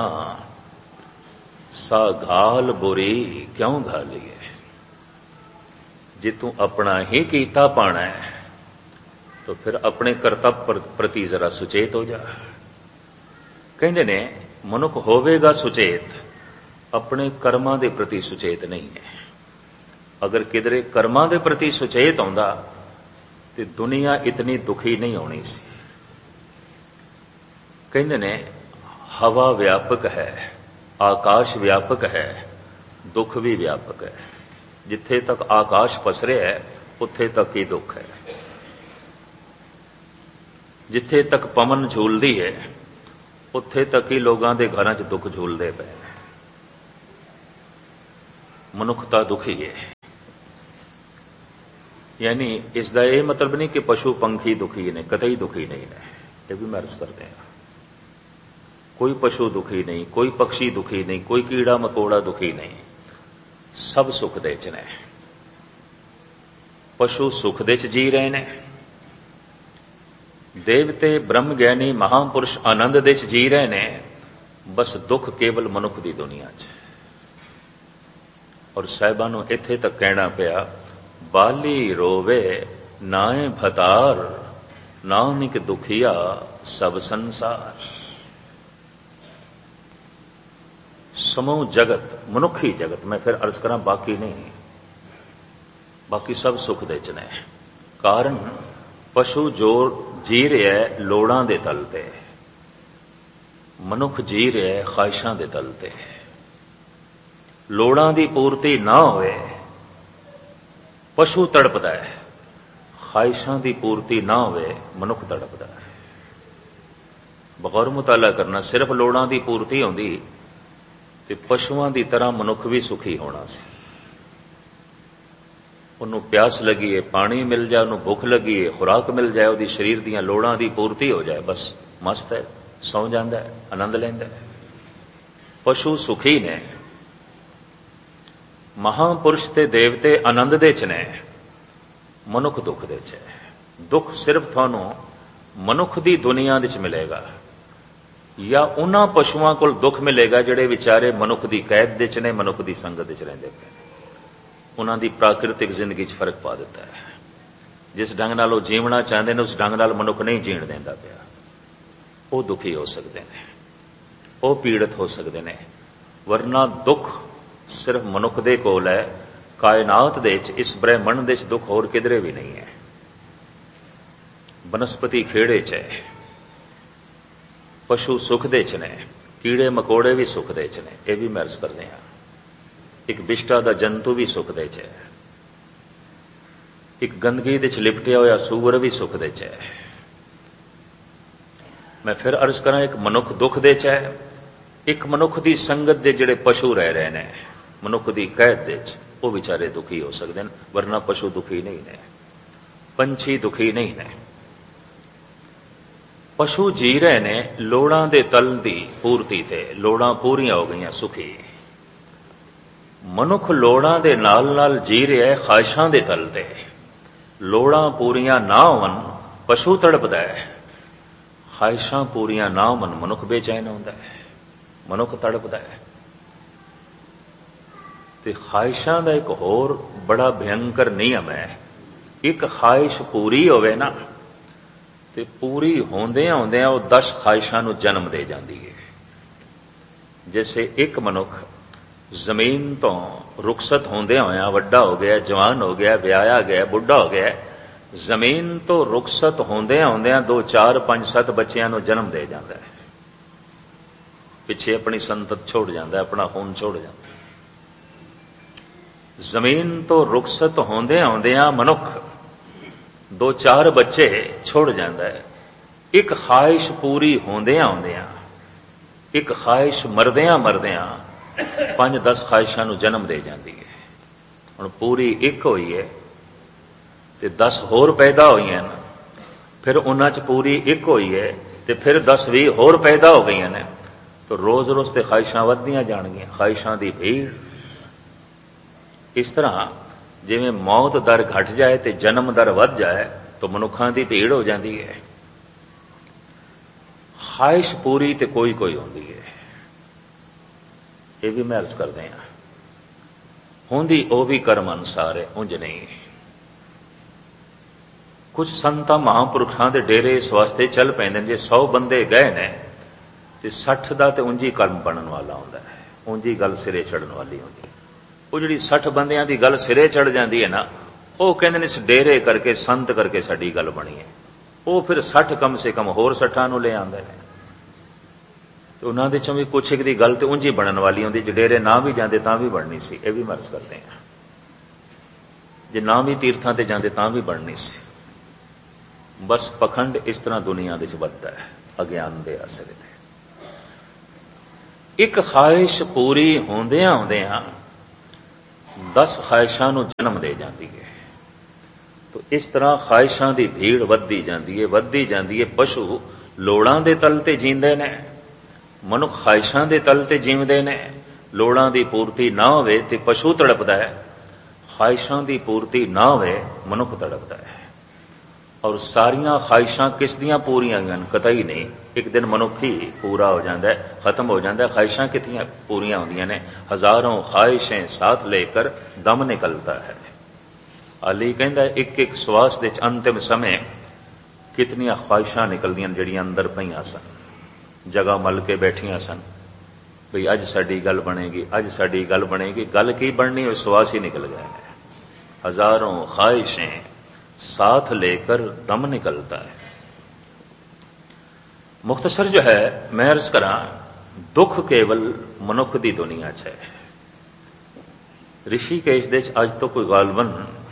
सा घाल बुरी क्यों घालिए। जे तू अपना ही कीता पाना है तो फिर अपने कर्तव्य प्रति जरा सुचेत हो जा। कहते ने मनुख होवेगा सुचेत, अपने कर्मां दे प्रति सुचेत नहीं है। अगर किधरे कर्मां दे प्रति सुचेत आउंदा ते दुनिया इतनी दुखी नहीं होनी सी। कहते ने हवा व्यापक है, आकाश व्यापक है, दुख भी व्यापक है। जिथे तक आकाश पसरे है उत्थे तक ही दुख है। जिथे तक पवन झूलदी है उत्थे तक ही लोगों के घरां च दुख झूलदे पे। मनुखता दुखी है। यानी इसका यह मतलब नहीं कि पशु पंखी दुखी ने, कतई दुखी नहीं ने। यह भी मैं अर्ज करते हैं, कोई पशु दुखी नहीं, कोई पक्षी दुखी नहीं, कोई कीड़ा मकोड़ा दुखी नहीं, सब सुख दे च ने। पशु सुख दे च जी रहे ने, देवते ब्रह्म ज्ञानी महापुरुष आनंद दे च जी रहे ने। बस दुख केवल मनुख की दुनिया च। और साहिबां नूं इत्थे तक कहना पिया, बाली रोवे नाए भतार, नानक दुखिया सब संसार। समूह जगत, मनुखी जगत, मैं फिर अर्ज करा बाकी नहीं, बाकी सब सुख दे च ने। कारण पशु जो जी रहा है लोड़ां दे तल ते, मनुख जी रहा है ख्वाहिशां दे तल ते। लोड़ां दी पूर्ति ना होए पशु तड़पदा है, ख्वाहिशां दी पूर्ति ना होए मनुख तड़पदा है। बगौर मुताला करना, सिर्फ लोड़ां दी पूर्ति होंदी ते पशुआं दी तरह मनुख भी सुखी होना सी। उन्हों प्यास लगी है, पानी मिल जाए, उन्होंने भुख लगी है, खुराक मिल जाए, उसकी शरीर दीयां लोड़ां दी पूर्ति हो जाए, बस मस्त है, सौ जाता है, आनंद लैंदा है। पशु सुखी ने, महापुरुष ते देवते आनंद दे च ने, मनुख दुख दे च है। दुख सिर्फ थानू मनुख दी दुनिया दे च मिलेगा, या उन्हां पशुआं कोल दुख मिलेगा जिहड़े विचारे मनुख दी कैद दे च ने, मनुख दी संगत दे च रहिंदे पे। उन्हां दी प्राकृतिक जिंदगी च फर्क पा दिता है। जिस ढंग नाल वो जीवना चाहते हैं उस ढंग नाल मनुख नहीं जीण देंदा पिया। वो दुखी हो सकते हैं, वो पीड़ित हो सकते हैं। वरना दुख सिर्फ मनुख दे कोल है, कायनात दे च, इस ब्रह्मंड दे च दुख होर किधरे भी नहीं है। बनस्पति खेड़े च है, पशु सुख दे च ने, कीड़े मकोड़े भी सुख दे च ने। यह भी मैं अर्ज करते हैं, एक विष्टा दा जंतु भी सुख दे च है, एक गंदगी दे च लिपटिया होया सूअर भी सुख दे च है। मैं फिर अर्ज करा, एक मनुख दुख दे च है, एक मनुख दी संगत दे जिहड़े पशु रह रहे ने, मनुख दी कैद दे च, वो बेचारे दुखी हो सकते हैं। वरना पशु दुखी नहीं ने, पंछी दुखी नहीं ने। पशु जी रहे ने लोड़ां दे तल दी पूर्ति ते, लोड़ां पूरियां हो गईयां, सुखी। मनुख लोड़ां दे नाल नाल जी रहा है ख्वाहिशां दे तल ते। लोड़ां पूरियां ना होवन पशु तड़पदा है, ख्वाहिशां पूरियां ना होवन मनुख बेचैन होंदा है, मनुख तड़पदा है। ते ख्वाहिशां दा एक होर बड़ा भयंकर नियम है, एक ख्वाहिश पूरी होवे ना ते पूरी होंदियां होंदियां वो दस ख्वाहिशां नूं जन्म दे जाती है। जैसे एक मनुख जमीन तो रुखसत होंदे होया वड्डा हो गया, जवान हो गया, विआहया गया, बुढ़ा हो गया, जमीन तो रुखसत होंदे होंदे दो चार पांच सत्त बच्चियां नूं जन्म दे जाता है, पिछे अपनी संतत छोड़ जाता है, अपना खून छोड़ जाता है। जमीन तो रुखसत होंदे होंदे मनुख दो चार बच्चे छोड़ जाता है। एक ख्वाहिश पूरी होंदे होंदे एक ख्वाहिश मरदियां मरदियां पांच दस ख्वाहिशां नूं जन्म दे जाती है। हुण पूरी एक होई है ते दस होर पैदा होई हैं, फिर उन्हां च पूरी एक होई है ते फिर दस भी होर पैदा हो गई ने, तो रोज रोज ते ख्वाहिशां वधदियां जाणगियां, ख्वाहिशां दी भीड़। इस तरह जिवें मौत दर घट जाए ते जन्म दर वध जाए तो मनुखां दी भीड़ हो जाती है। ख्वाहिश पूरी ते कोई कोई होंदी है, ये भी मैं अर्ज करदे हां। होंदी ओ भी कर्म अनुसार है, उंज नहीं। कुछ संतां महापुरुषां दे डेरे इस वास्ते चल पैंदे जे सौ बंदे गए ने ते सठ दा ते उंजी कर्म बनन वाला हुंदा है, उंजी गल सिरे चढ़न वाली हुंदी है। वो जिहड़ी सठ बंदियां दी गल सिरे चढ़ जाती है ना, वो कहंदे ने इस डेरे करके संत करके साडी गल बनी है। वो फिर सठ कम से कम होर सठां नूं ले आंदे ने, तो उन्हां दे चों भी कुछ एक दी गल ते उंजी बनन वाली हुंदी, जे डेरे ना भी जांदे तां भी बननी सी। ये भी मर्ज करदे हां, जे ना भी तीर्थां ते जांदे तां भी बननी सी। बस पखंड इस तरह दुनिया दे च वधदा है, अज्ञान दे असर ते। एक ख्वाहिश पूरी होंदियां होंदियां दस ख्वाहिशां नूं जन्म दे जाती है। तो इस तरह ख्वाहिशां दी भीड़ वधदी जाती है, वधदी जाती है। पशु लोड़ां दे तल ते जींदे ने, मनुख ख्वाहिशां दे तल ते जीवदे ने। लोड़ां दी पूर्ति ना होवे ते पशु तड़पदा है, ख्वाहिशां दी पूर्ति ना होवे मनुख तड़पदा है। और सारियां ख्वाहिशां किस दियां पूरियां होईयां कतई नहीं। एक दिन मनुख ही पूरा हो जाता है, खत्म हो जाता है। ख्वाहिशां कितनियां पूरियां होंदियां ने, हजारों ख्वाहिशें साथ लेकर दम निकलता है। अली कहंदा एक एक श्वास दे अंतिम समय कितनियां ख्वाहिशां निकलदियां जिहड़ियां अंदर पईयां सन, जगह मल के बैठियां सन, भई अज साडी गल बनेगी, अज साडी गल बनेगी। गल की बननी, वो श्वास ही निकल गए हैं। हजारों ख्वाहिशें साथ लेकर दम निकलता है। मुख्तसर जो है मैं अर्ज करा, दुख केवल मनुख दी दुनिया च है। ऋषिकेश दे अज तो कोई गालबन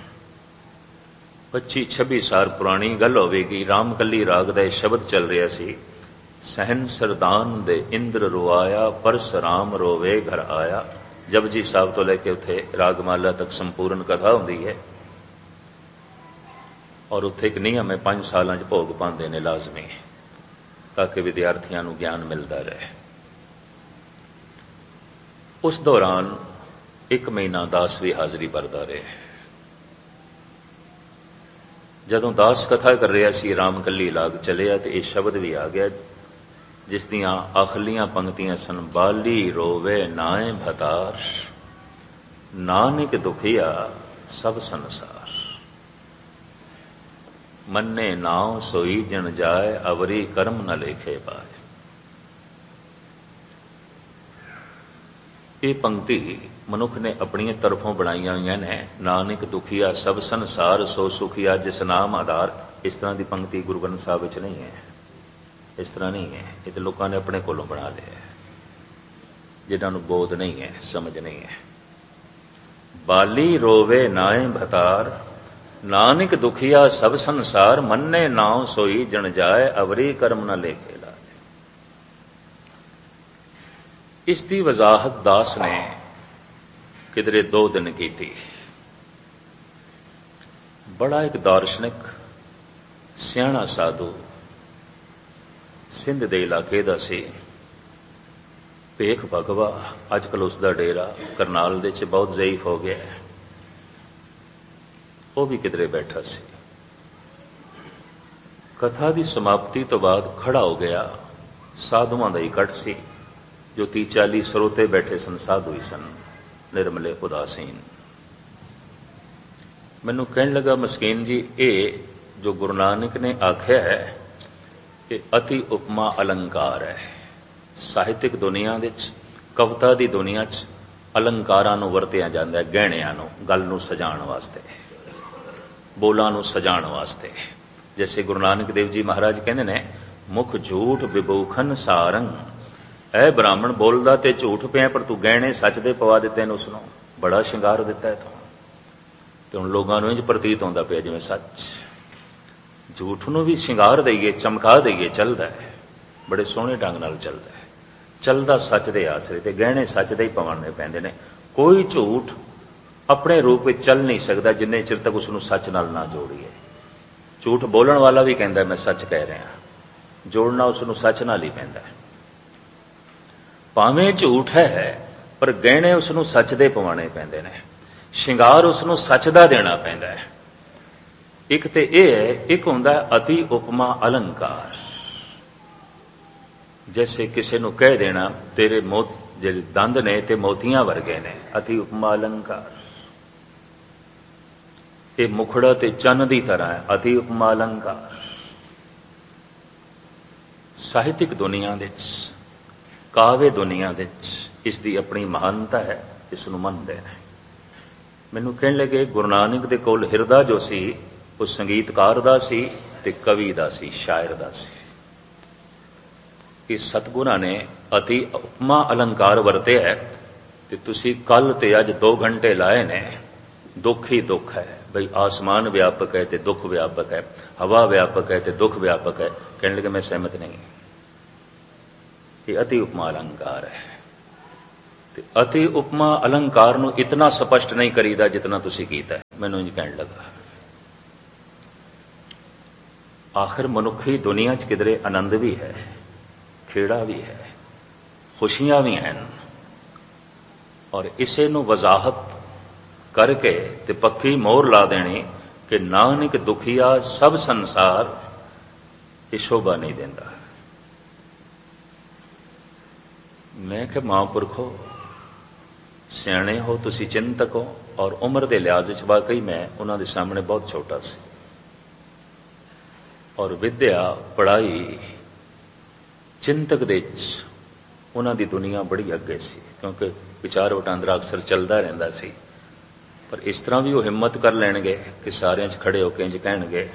पच्ची छब्बी साल पुरानी गल होवेगी। रामकली राग दा शब्द चल रहा सी, सहन सरदान दे इंद्र रोआया, परसराम रोवे घर आया। जपजी साहब तो लेके उथे रागमाला तक संपूर्ण कथा होंदी है, और उत्थे एक नियम है, पांच सालां च भोग पांदे ने लाजमी, ताकि विद्यार्थियों को ज्ञान मिलता रहे। उस दौरान एक महीना दास भी हाजरी भरदा रहे। जदों दास कथा कर रहा सी, रामकली लाग चलिया तो यह शब्द भी आ गया, जिस दियां आखिलियां पंक्तियां सन, बाली रोवे नाए भतार, नानक दुखिया सब संसार, मन्ने नाव सोई जन जाए, अवरी कर्म न लेखे पाए। ये पंक्ति मनुख ने अपनी तरफों बनाई हुई ने। नानक दुखिया सब संसार, सो सुखिया जिस नाम आधार। इस तरह की पंक्ति गुरु ग्रंथ साहब विच नहीं है, इस तरह नहीं है। ये तो लोगों ने अपने कोलों बना लिया, जिन्होंने बोध नहीं है, समझ नहीं है। बाली रोवे नाए भतार, नानक दुखिया सब संसार, मन्ने नाव सोई जन जाए, अवरी कर्म न लेखे लाए। इसकी वजाहत दास ने किधरे दो दिन की थी। बड़ा एक दार्शनिक सियाणा साधु सिंध दे इलाके दा सी, भेख भगवा। अजकल उसका डेरा करनाल दे च बहुत ज़ईफ हो गया है। वो भी किधरे बैठा सी। कथा की समाप्ति तो बाद खड़ा हो गया। साधुआं दा इकट्ठ सी, जो ती चाली सरोते बैठे सन, साधु ही सन, निर्मले उदासीन। ਮੈਨੂੰ ਕਹਿਣ ਲੱਗਾ ਮਸਕੀਨ ਜੀ, ਇਹ ਜੋ ਗੁਰੂ ਨਾਨਕ ਨੇ ਆਖਿਆ ਹੈ ਇਹ ਅਤੀ ਉਪਮਾ ਅਲੰਕਾਰ ਹੈ। ਸਾਹਿਤਿਕ ਦੁਨੀਆ ਵਿੱਚ, ਕਵਿਤਾ ਦੀ ਦੁਨੀਆ 'ਚ ਅਲੰਕਾਰਾਂ ਨੂੰ ਵਰਤਿਆ ਜਾਂਦਾ ਹੈ, ਗਹਿਣਿਆਂ ਨੂੰ, ਗੱਲ ਨੂੰ ਸਜਾਉਣ ਵਾਸਤੇ, ਬੋਲਾਂ ਨੂੰ ਸਜਾਉਣ ਵਾਸਤੇ। ਜੈਸੇ ਗੁਰੂ ਨਾਨਕ ਦੇਵ ਜੀ ਮਹਾਰਾਜ ਕਹਿੰਦੇ ਨੇ, ਮੁਖ ਝੂਠ ਵਿਭੂਖਨ ਸਾਰੰਗ। ਐ ਬ੍ਰਾਹਮਣ ਬੋਲਦਾ ਤੇ ਝੂਠ ਪਿਆ, ਪਰ ਤੂੰ ਗਹਿਣੇ ਸੱਚ ਦੇ ਪਵਾ ਦਿੱਤੇ ਨੇ, ਉਸਨੂੰ ਬੜਾ ਸ਼ਿੰਗਾਰ ਦਿੱਤਾ ਹੈ ਤੂੰ। ਤੇ ਹੁਣ ਲੋਕਾਂ ਨੂੰ ਇੰਝ ਪ੍ਰਤੀਤ ਹੁੰਦਾ ਪਿਆ ਜਿਵੇਂ ਸੱਚ। ਝੂਠ ਨੂੰ ਵੀ ਸ਼ਿੰਗਾਰ ਦਈਏ, ਚਮਕਾ ਦਈਏ, ਚੱਲਦਾ ਹੈ, ਬੜੇ ਸੋਹਣੇ ਢੰਗ ਨਾਲ ਚੱਲਦਾ ਹੈ। ਚੱਲਦਾ ਸੱਚ ਦੇ ਆਸਰੇ, ਤੇ ਗਹਿਣੇ ਸੱਚ ਦੇ ਹੀ ਪਵਾਉਣੇ ਪੈਂਦੇ ਨੇ। ਕੋਈ ਝੂਠ ਆਪਣੇ ਰੂਪ ਵਿੱਚ ਚੱਲ ਨਹੀਂ ਸਕਦਾ ਜਿੰਨੇ ਚਿਰ ਤੱਕ ਉਸ ਨੂੰ ਸੱਚ ਨਾਲ ਨਾ ਜੋੜੀਏ। ਝੂਠ ਬੋਲਣ ਵਾਲਾ ਵੀ ਕਹਿੰਦਾ ਮੈਂ ਸੱਚ ਕਹਿ ਰਿਹਾ, ਜੋੜਨਾ ਉਸ ਨੂੰ ਸੱਚ ਨਾਲ ਹੀ ਪੈਂਦਾ। ਭਾਵੇਂ ਝੂਠ ਹੈ, ਪਰ ਗਹਿਣੇ ਉਸ ਨੂੰ ਸੱਚ ਦੇ ਪਵਾਉਣੇ ਪੈਂਦੇ ਨੇ, ਸ਼ਿੰਗਾਰ ਉਸ ਨੂੰ ਸੱਚ ਦਾ ਦੇਣਾ ਪੈਂਦਾ ਹੈ। ਇੱਕ ਤੇ ਇਹ ਹੈ, ਇੱਕ ਹੁੰਦਾ ਅਤੀ ਉਪਮਾ ਅਲੰਕਾਰ। ਜੈਸੇ ਕਿਸੇ ਨੂੰ ਕਹਿ ਦੇਣਾ ਤੇਰੇ ਮੋਤ ਜਿਹੜੇ ਦੰਦ ਨੇ ਤੇ ਮੋਤੀਆਂ ਵਰਗੇ ਨੇ, ਅਤੀ ਉਪਮਾ ਅਲੰਕਾਰ। ਇਹ ਮੁਖੜਾ ਤੇ ਚੰਨ ਦੀ ਤਰ੍ਹਾਂ ਹੈ, ਅਤੀ ਉਪਮਾ ਅਲੰਕਾਰ। ਸਾਹਿਤਿਕ ਦੁਨੀਆ ਵਿੱਚ, ਕਾਵਿ ਦੁਨੀਆ ਵਿੱਚ ਇਸ ਦੀ ਆਪਣੀ ਮਹਾਨਤਾ ਹੈ, ਇਸ ਨੂੰ ਮੰਨਦੇ ਨੇ। ਮੈਨੂੰ ਕਹਿਣ ਲੱਗੇ ਗੁਰੂ ਨਾਨਕ ਦੇ ਕੋਲ ਹਿਰਦਾ ਜੋ ਸੀ ਉਹ ਸੰਗੀਤਕਾਰ ਦਾ ਸੀ ਤੇ ਕਵੀ ਦਾ ਸੀ, ਸ਼ਾਇਰ ਦਾ ਸੀ। ਇਸ ਸਤਿਗੁਰਾਂ ਨੇ ਅਤੀ ਉਪਮਾ ਅਲੰਕਾਰ ਵਰਤੇ ਹੈ। ਤੇ ਤੁਸੀਂ ਕੱਲ ਤੇ ਅੱਜ ਦੋ ਘੰਟੇ ਲਾਏ ਨੇ, ਦੁੱਖ ਹੀ ਦੁੱਖ ਹੈ ਬਈ, ਆਸਮਾਨ ਵਿਆਪਕ ਹੈ ਤੇ ਦੁੱਖ ਵਿਆਪਕ ਹੈ, ਹਵਾ ਵਿਆਪਕ ਹੈ ਤੇ ਦੁੱਖ ਵਿਆਪਕ ਹੈ। ਕਹਿਣ ਲੱਗੇ ਮੈਂ ਸਹਿਮਤ ਨਹੀਂ, ਇਹ ਅਤੀ ਉਪਮਾ ਅਲੰਕਾਰ ਹੈ। ਤੇ ਅਤੀ ਉਪਮਾ ਅਲੰਕਾਰ ਨੂੰ ਇਤਨਾ ਸਪਸ਼ਟ ਨਹੀਂ ਕਰੀਦਾ ਜਿਤਨਾ ਤੁਸੀਂ ਕੀਤਾ। ਮੈਨੂੰ ਇੰਝ ਕਹਿਣ ਲੱਗਾ, ਆਖਿਰ ਮਨੁੱਖੀ ਦੁਨੀਆ 'ਚ ਕਿਧਰੇ ਆਨੰਦ ਵੀ ਹੈ, ਖੇੜਾ ਵੀ ਹੈ, ਖੁਸ਼ੀਆਂ ਵੀ ਹਨ, ਔਰ ਇਸੇ ਨੂੰ ਵਜ਼ਾਹਤ ਕਰਕੇ ਤੇ ਪੱਕੀ ਮੋਹਰ ਲਾ ਦੇਣੀ ਕਿ ਨਾਨਕ ਦੁਖੀਆ ਸਭ ਸੰਸਾਰ ਇਹ ਸ਼ੋਭਾ ਨਹੀਂ ਦਿੰਦਾ। ਮੈਂ ਕਿ ਮਹਾਂਪੁਰਖੋ ਸਿਆਣੇ ਹੋ ਤੁਸੀਂ, ਚਿੰਤਕ ਹੋ, ਔਰ ਉਮਰ ਦੇ ਲਿਹਾਜ਼ ਵਿੱਚ ਵਾਕਈ ਮੈਂ ਉਹਨਾਂ ਦੇ ਸਾਹਮਣੇ ਬਹੁਤ ਛੋਟਾ ਸੀ, ਔਰ ਵਿਦਿਆ ਪੜ੍ਹਾਈ ਚਿੰਤਕ ਦੇ ਵਿੱਚ ਉਹਨਾਂ ਦੀ ਦੁਨੀਆ ਬੜੀ ਅੱਗੇ ਸੀ, ਕਿਉਂਕਿ ਵਿਚਾਰ ਵਟਾਂਦਰਾ ਅਕਸਰ ਚੱਲਦਾ ਰਹਿੰਦਾ ਸੀ। ਪਰ ਇਸ ਤਰ੍ਹਾਂ ਵੀ ਉਹ ਹਿੰਮਤ ਕਰ ਲੈਣਗੇ ਕਿ ਸਾਰਿਆਂ 'ਚ ਖੜੇ ਹੋ ਕੇ ਇੰਝ ਕਹਿਣਗੇ।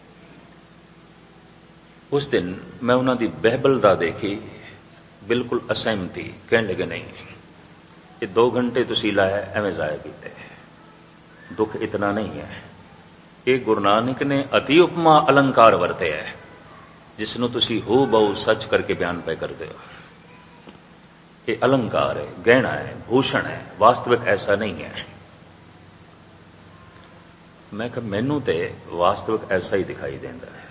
ਉਸ ਦਿਨ ਮੈਂ ਉਹਨਾਂ ਦੀ ਬਹਿਬਲਤਾ ਦੇਖੀ, ਬਿਲਕੁਲ ਅਸਹਿਮਤੀ। ਕਹਿਣ ਲੱਗੇ ਨਹੀਂ, ਇਹ ਦੋ ਘੰਟੇ ਤੁਸੀਂ ਲਾਇਆ ਐਵੇਂ ਜ਼ਾਇਆ ਕੀਤੇ, ਦੁੱਖ ਇਤਨਾ ਨਹੀਂ ਹੈ। ਇਹ ਗੁਰੂ ਨਾਨਕ ਨੇ ਅਤੀ ਉਪਮਾ ਅਲੰਕਾਰ ਵਰਤਿਆ ਹੈ, ਜਿਸ ਨੂੰ ਤੁਸੀਂ ਹੂ ਬਹੁ ਸੱਚ ਕਰਕੇ ਬਿਆਨ ਪੈ ਕਰਦੇ ਹੋ। ਇਹ ਅਲੰਕਾਰ ਹੈ, ਗਹਿਣਾ ਹੈ, ਭੂਸ਼ਣ ਹੈ, ਵਾਸਤਵਿਕ ਐਸਾ ਨਹੀਂ ਹੈ। ਮੈਂ ਕਿਹਾ ਮੈਨੂੰ ਤੇ ਵਾਸਤਵਿਕ ਐਸਾ ਹੀ ਦਿਖਾਈ ਦਿੰਦਾ ਹੈ,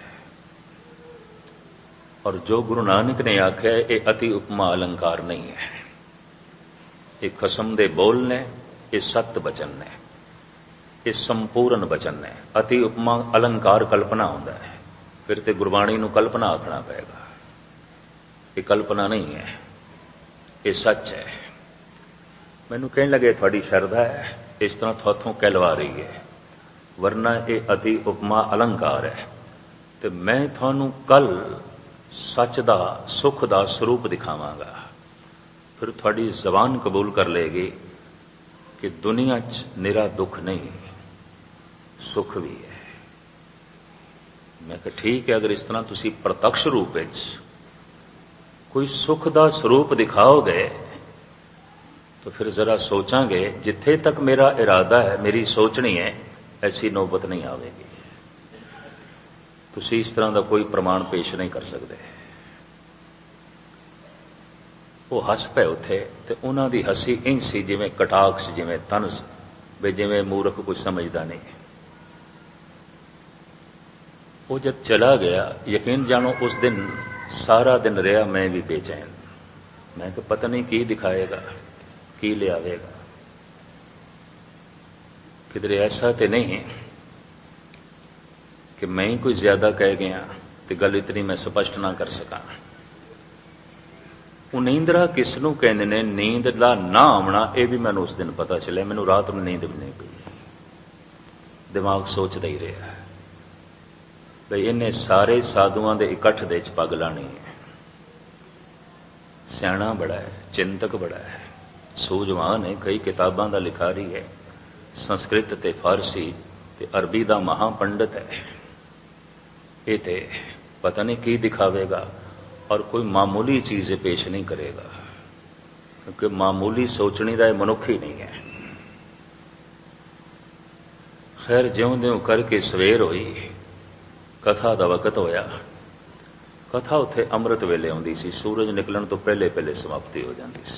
ਔਰ ਜੋ ਗੁਰੂ ਨਾਨਕ ਨੇ ਆਖਿਆ ਇਹ ਅਤੀ ਉਪਮਾ ਅਲੰਕਾਰ ਨਹੀਂ ਹੈ। ਇਹ ਖਸਮ ਦੇ ਬੋਲ ਨੇ, ਇਹ ਸਤ ਬਚਨ ਨੇ, ਇਹ ਸੰਪੂਰਨ ਬਚਨ ਨੇ। ਅਤੀ ਉਪਮਾ ਅਲੰਕਾਰ ਕਲਪਨਾ ਹੁੰਦਾ ਹੈ, ਫਿਰ ਤੇ ਗੁਰਬਾਣੀ ਨੂੰ ਕਲਪਨਾ ਆਖਣਾ ਪਏਗਾ। ਇਹ ਕਲਪਨਾ ਨਹੀਂ ਹੈ, ਇਹ ਸੱਚ ਹੈ। ਮੈਨੂੰ ਕਹਿਣ ਲੱਗੇ ਤੁਹਾਡੀ ਸ਼ਰਧਾ ਹੈ, ਇਸ ਤਰ੍ਹਾਂ ਤੁਹਾਥੋਂ ਕਹਿਲਵਾ ਰਹੀ ਹੈ, ਵਰਨਾ ਇਹ ਅਤੀ ਉਪਮਾ ਅਲੰਕਾਰ ਹੈ। ਤੇ ਮੈਂ ਤੁਹਾਨੂੰ ਕੱਲ ਸੱਚ ਦਾ, ਸੁੱਖ ਦਾ ਸਰੂਪ ਦਿਖਾਵਾਂਗਾ, ਫਿਰ ਤੁਹਾਡੀ ਜ਼ਬਾਨ ਕਬੂਲ ਕਰ ਲਏਗੀ ਕਿ ਦੁਨੀਆ 'ਚ ਨਿਰਾ ਦੁੱਖ ਨਹੀਂ, ਸੁੱਖ ਵੀ ਹੈ। ਮੈਂ ਕਿਹਾ ਠੀਕ ਹੈ, ਅਗਰ ਇਸ ਤਰ੍ਹਾਂ ਤੁਸੀਂ ਪ੍ਰਤੱਖ ਰੂਪ ਵਿੱਚ ਕੋਈ ਸੁੱਖ ਦਾ ਸਰੂਪ ਦਿਖਾਓਗੇ ਤਾਂ ਫਿਰ ਜ਼ਰਾ ਸੋਚਾਂਗੇ। ਜਿੱਥੇ ਤੱਕ ਮੇਰਾ ਇਰਾਦਾ ਹੈ, ਮੇਰੀ ਸੋਚਣੀ ਹੈ, ਐਸੀ ਨੌਬਤ ਨਹੀਂ ਆਵੇਗੀ। ਤੁਸੀਂ ਇਸ ਤਰ੍ਹਾਂ ਦਾ ਕੋਈ ਪ੍ਰਮਾਣ ਪੇਸ਼ ਨਹੀਂ ਕਰ ਸਕਦੇ। ਉਹ ਹੱਸ ਪਏ ਉੱਥੇ, ਤੇ ਉਹਨਾਂ ਦੀ ਹੱਸੀ ਇੰਝ ਸੀ ਜਿਵੇਂ ਕਟਾਕਸ਼, ਜਿਵੇਂ ਤਨਸ, ਵੀ ਜਿਵੇਂ ਮੂਰਖ ਕੁਝ ਸਮਝਦਾ ਨਹੀਂ। ਉਹ ਜਦ ਚਲਾ ਗਿਆ, ਯਕੀਨ ਜਾਣੋ ਉਸ ਦਿਨ ਸਾਰਾ ਦਿਨ ਰਿਹਾ ਮੈਂ ਵੀ ਬੇਚੈਨ। ਮੈਂ ਕਿ ਪਤਾ ਨਹੀਂ ਕੀ ਦਿਖਾਏਗਾ, ਕੀ ਲਿਆਵੇਗਾ। ਕਿਧਰੇ ਐਸਾ ਤੇ ਨਹੀਂ ਕਿ ਮੈਂ ਹੀ ਕੋਈ ਜ਼ਿਆਦਾ ਕਹਿ ਗਿਆ ਤੇ ਗੱਲ ਇਤਨੀ ਮੈਂ ਸਪਸ਼ਟ ਨਾ ਕਰ ਸਕਾਂ। ਉਹ ਨੀਂਦਰਾ ਕਿਸ ਨੂੰ ਕਹਿੰਦੇ ਨੇ, ਨੀਂਦ ਦਾ ਨਾ ਆਉਣਾ, ਇਹ ਵੀ ਮੈਨੂੰ ਉਸ ਦਿਨ ਪਤਾ ਚੱਲਿਆ। ਮੈਨੂੰ ਰਾਤ ਨੂੰ ਨੀਂਦ ਵੀ ਨਹੀਂ ਪਈ, ਦਿਮਾਗ ਸੋਚਦਾ ਹੀ ਰਿਹਾ ਬਈ ਇਹਨੇ ਸਾਰੇ ਸਾਧੂਆਂ ਦੇ ਇਕੱਠ ਦੇ ਵਿੱਚ ਪੱਗ ਲਾਣੀ ਹੈ। ਸਿਆਣਾ ਬੜਾ ਹੈ, ਚਿੰਤਕ ਬੜਾ ਹੈ, ਸੂਝਵਾਨ ਹੈ, ਕਈ ਕਿਤਾਬਾਂ ਦਾ ਲਿਖਾਰੀ ਹੈ, ਸੰਸਕ੍ਰਿਤ ਤੇ ਫਾਰਸੀ ਤੇ ਅਰਬੀ ਦਾ ਮਹਾ ਪੰਡਤ ਹੈ। ਇਹ ਤੇ ਪਤਾ ਨਹੀਂ ਕੀ ਦਿਖਾਵੇਗਾ ਔਰ ਕੋਈ ਮਾਮੂਲੀ ਚੀਜ਼ ਪੇਸ਼ ਨਹੀਂ ਕਰੇਗਾ, ਕਿਉਂਕਿ ਮਾਮੂਲੀ ਸੋਚਣੀ ਦਾ ਇਹ ਮਨੁੱਖ ਹੀ ਨਹੀਂ ਹੈ। ਖੈਰ, ਜਿਉਂ-ਜਿਉਂ ਕਰਕੇ ਸਵੇਰ ਹੋਈ, ਕਥਾ ਦਾ ਵਕਤ ਹੋਇਆ। ਕਥਾ ਉੱਥੇ ਅੰਮ੍ਰਿਤ ਵੇਲੇ ਆਉਂਦੀ ਸੀ, ਸੂਰਜ ਨਿਕਲਣ ਤੋਂ ਪਹਿਲੇ ਪਹਿਲੇ ਸਮਾਪਤੀ ਹੋ ਜਾਂਦੀ ਸੀ।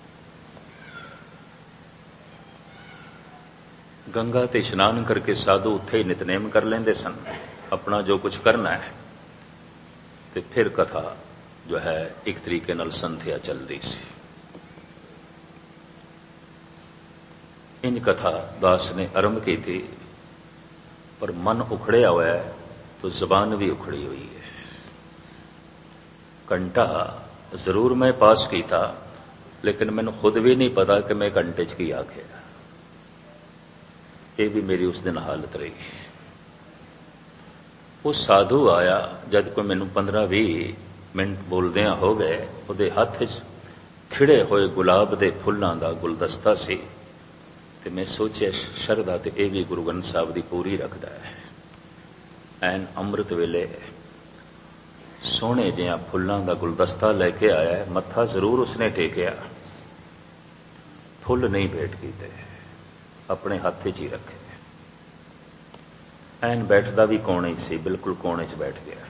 ਗੰਗਾ ਤੇ ਇਸ਼ਨਾਨ ਕਰਕੇ ਸਾਧੂ ਉੱਥੇ ਹੀ ਨਿਤਨੇਮ ਕਰ ਲੈਂਦੇ ਸਨ, ਆਪਣਾ ਜੋ ਕੁਝ ਕਰਨਾ ਹੈ, ਤੇ ਫਿਰ ਕਥਾ ਜੋ ਹੈ ਇੱਕ ਤਰੀਕੇ ਨਾਲ ਸੰਥਿਆ ਚੱਲਦੀ ਸੀ। ਇੰਜ ਕਥਾ ਦਾਸ ਨੇ ਆਰੰਭ ਕੀਤੀ, ਪਰ ਮਨ ਉਖੜਿਆ ਹੋਇਆ ਹੈ तो ਜ਼ਬਾਨ ਵੀ ਉਖੜੀ ਹੋਈ ਹੈ। ਘੰਟਾ ਜ਼ਰੂਰ ਮੈਂ ਪਾਸ ਕੀਤਾ, ਲੇਕਿਨ ਮੈਨੂੰ ਖੁਦ ਵੀ ਨਹੀਂ ਪਤਾ ਕਿ ਮੈਂ ਘੰਟੇ 'ਚ ਕੀ ਆਖਿਆ। ਇਹ ਵੀ ਮੇਰੀ ਉਸ ਦਿਨ ਹਾਲਤ ਰਹੀ। ਉਹ ਸਾਧੂ ਆਇਆ, ਜਦ ਕੋਈ ਮੈਨੂੰ ਪੰਦਰਾਂ ਵੀਹ ਮਿੰਟ ਬੋਲਦਿਆਂ ਹੋ ਗਏ, ਉਹਦੇ ਹੱਥ 'ਚ ਖਿੜੇ ਹੋਏ ਗੁਲਾਬ ਦੇ ਫੁੱਲਾਂ ਦਾ ਗੁਲਦਸਤਾ ਸੀ, ਤੇ ਮੈਂ ਸੋਚਿਆ ਸ਼ਰਧਾ ਤੇ ਇਹ ਵੀ ਗੁਰੂ ਗ੍ਰੰਥ ਸਾਹਿਬ ਦੀ ਪੂਰੀ ਰੱਖਦਾ ਹੈ। ਐਨ ਅੰਮ੍ਰਿਤ ਵੇਲੇ ਸੋਹਣੇ ਜਿਹਾ ਫੁੱਲਾਂ ਦਾ ਗੁਲਦਸਤਾ ਲੈ ਕੇ ਆਇਆ, ਮੱਥਾ ਜ਼ਰੂਰ ਉਸਨੇ ਟੇਕਿਆ, ਫੁੱਲ ਨਹੀਂ ਭੇਟ ਕੀਤੇ, ਆਪਣੇ ਹੱਥ 'ਚ ਹੀ ਰੱਖੇ। ਐਨ ਬੈਠਦਾ ਵੀ ਕੋਣੇ 'ਚ ਸੀ, ਬਿਲਕੁਲ ਕੋਣੇ 'ਚ ਬੈਠ ਗਿਆ।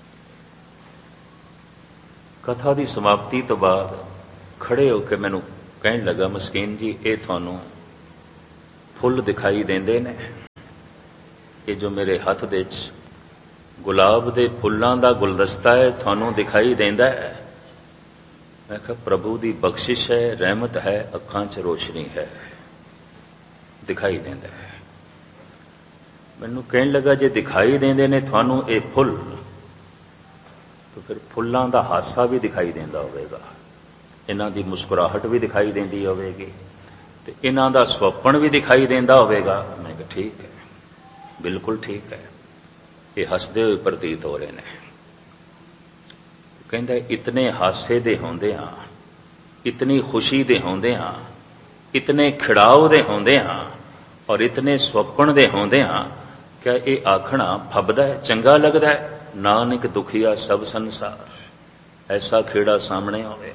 ਕਥਾ ਦੀ ਸਮਾਪਤੀ ਤੋਂ ਬਾਅਦ ਖੜੇ ਹੋ ਕੇ ਮੈਨੂੰ ਕਹਿਣ ਲੱਗਾ, ਮਸਕੀਨ ਜੀ, ਇਹ ਤੁਹਾਨੂੰ ਫੁੱਲ ਦਿਖਾਈ ਦਿੰਦੇ ਨੇ? ਇਹ ਜੋ ਮੇਰੇ ਹੱਥ ਦੇ 'ਚ ਗੁਲਾਬ ਦੇ ਫੁੱਲਾਂ ਦਾ ਗੁਲਦਸਤਾ ਹੈ, ਤੁਹਾਨੂੰ ਦਿਖਾਈ ਦਿੰਦਾ ਹੈ? ਮੈਂ ਕਿਹਾ, ਪ੍ਰਭੂ ਦੀ ਬਖਸ਼ਿਸ਼ ਹੈ, ਰਹਿਮਤ ਹੈ, ਅੱਖਾਂ 'ਚ ਰੋਸ਼ਨੀ ਹੈ, ਦਿਖਾਈ ਦਿੰਦਾ ਹੈ। ਮੈਨੂੰ ਕਹਿਣ ਲੱਗਾ, ਜੇ ਦਿਖਾਈ ਦਿੰਦੇ ਨੇ ਤੁਹਾਨੂੰ ਇਹ ਫੁੱਲ, ਤਾਂ ਫਿਰ ਫੁੱਲਾਂ ਦਾ ਹਾਸਾ ਵੀ ਦਿਖਾਈ ਦਿੰਦਾ ਹੋਵੇਗਾ, ਇਹਨਾਂ ਦੀ ਮੁਸਕਰਾਹਟ ਵੀ ਦਿਖਾਈ ਦਿੰਦੀ ਹੋਵੇਗੀ, ਤੇ ਇਹਨਾਂ ਦਾ ਸੁਪਨ ਵੀ ਦਿਖਾਈ ਦਿੰਦਾ ਹੋਵੇਗਾ। ਮੈਂ ਕਿਹਾ, ਠੀਕ ਹੈ, ਬਿਲਕੁਲ ਠੀਕ ਹੈ, ਇਹ ਹੱਸਦੇ ਹੋਏ ਪ੍ਰਤੀਤ ਹੋ ਰਹੇ ਨੇ। ਕਹਿੰਦਾ, ਇਤਨੇ ਹਾਸੇ ਦੇ ਹੁੰਦੇ ਹਾਂ, ਇਤਨੀ ਖੁਸ਼ੀ ਦੇ ਹੁੰਦੇ ਹਾਂ, ਇਤਨੇ ਖਿੜਾਓ ਦੇ ਹੁੰਦੇ ਹਾਂ, ਔਰ ਇਤਨੇ ਸੁਪਨ ਦੇ ਹੁੰਦੇ ਹਾਂ, ਕਿ ਇਹ ਆਖਣਾ ਫੱਬਦਾ ਹੈ, ਚੰਗਾ ਲੱਗਦਾ ਹੈ? ਨਾਨਕ ਦੁਖੀਆ ਸਭ ਸੰਸਾਰ, ਐਸਾ ਖੇੜਾ ਸਾਹਮਣੇ ਹੋਵੇ।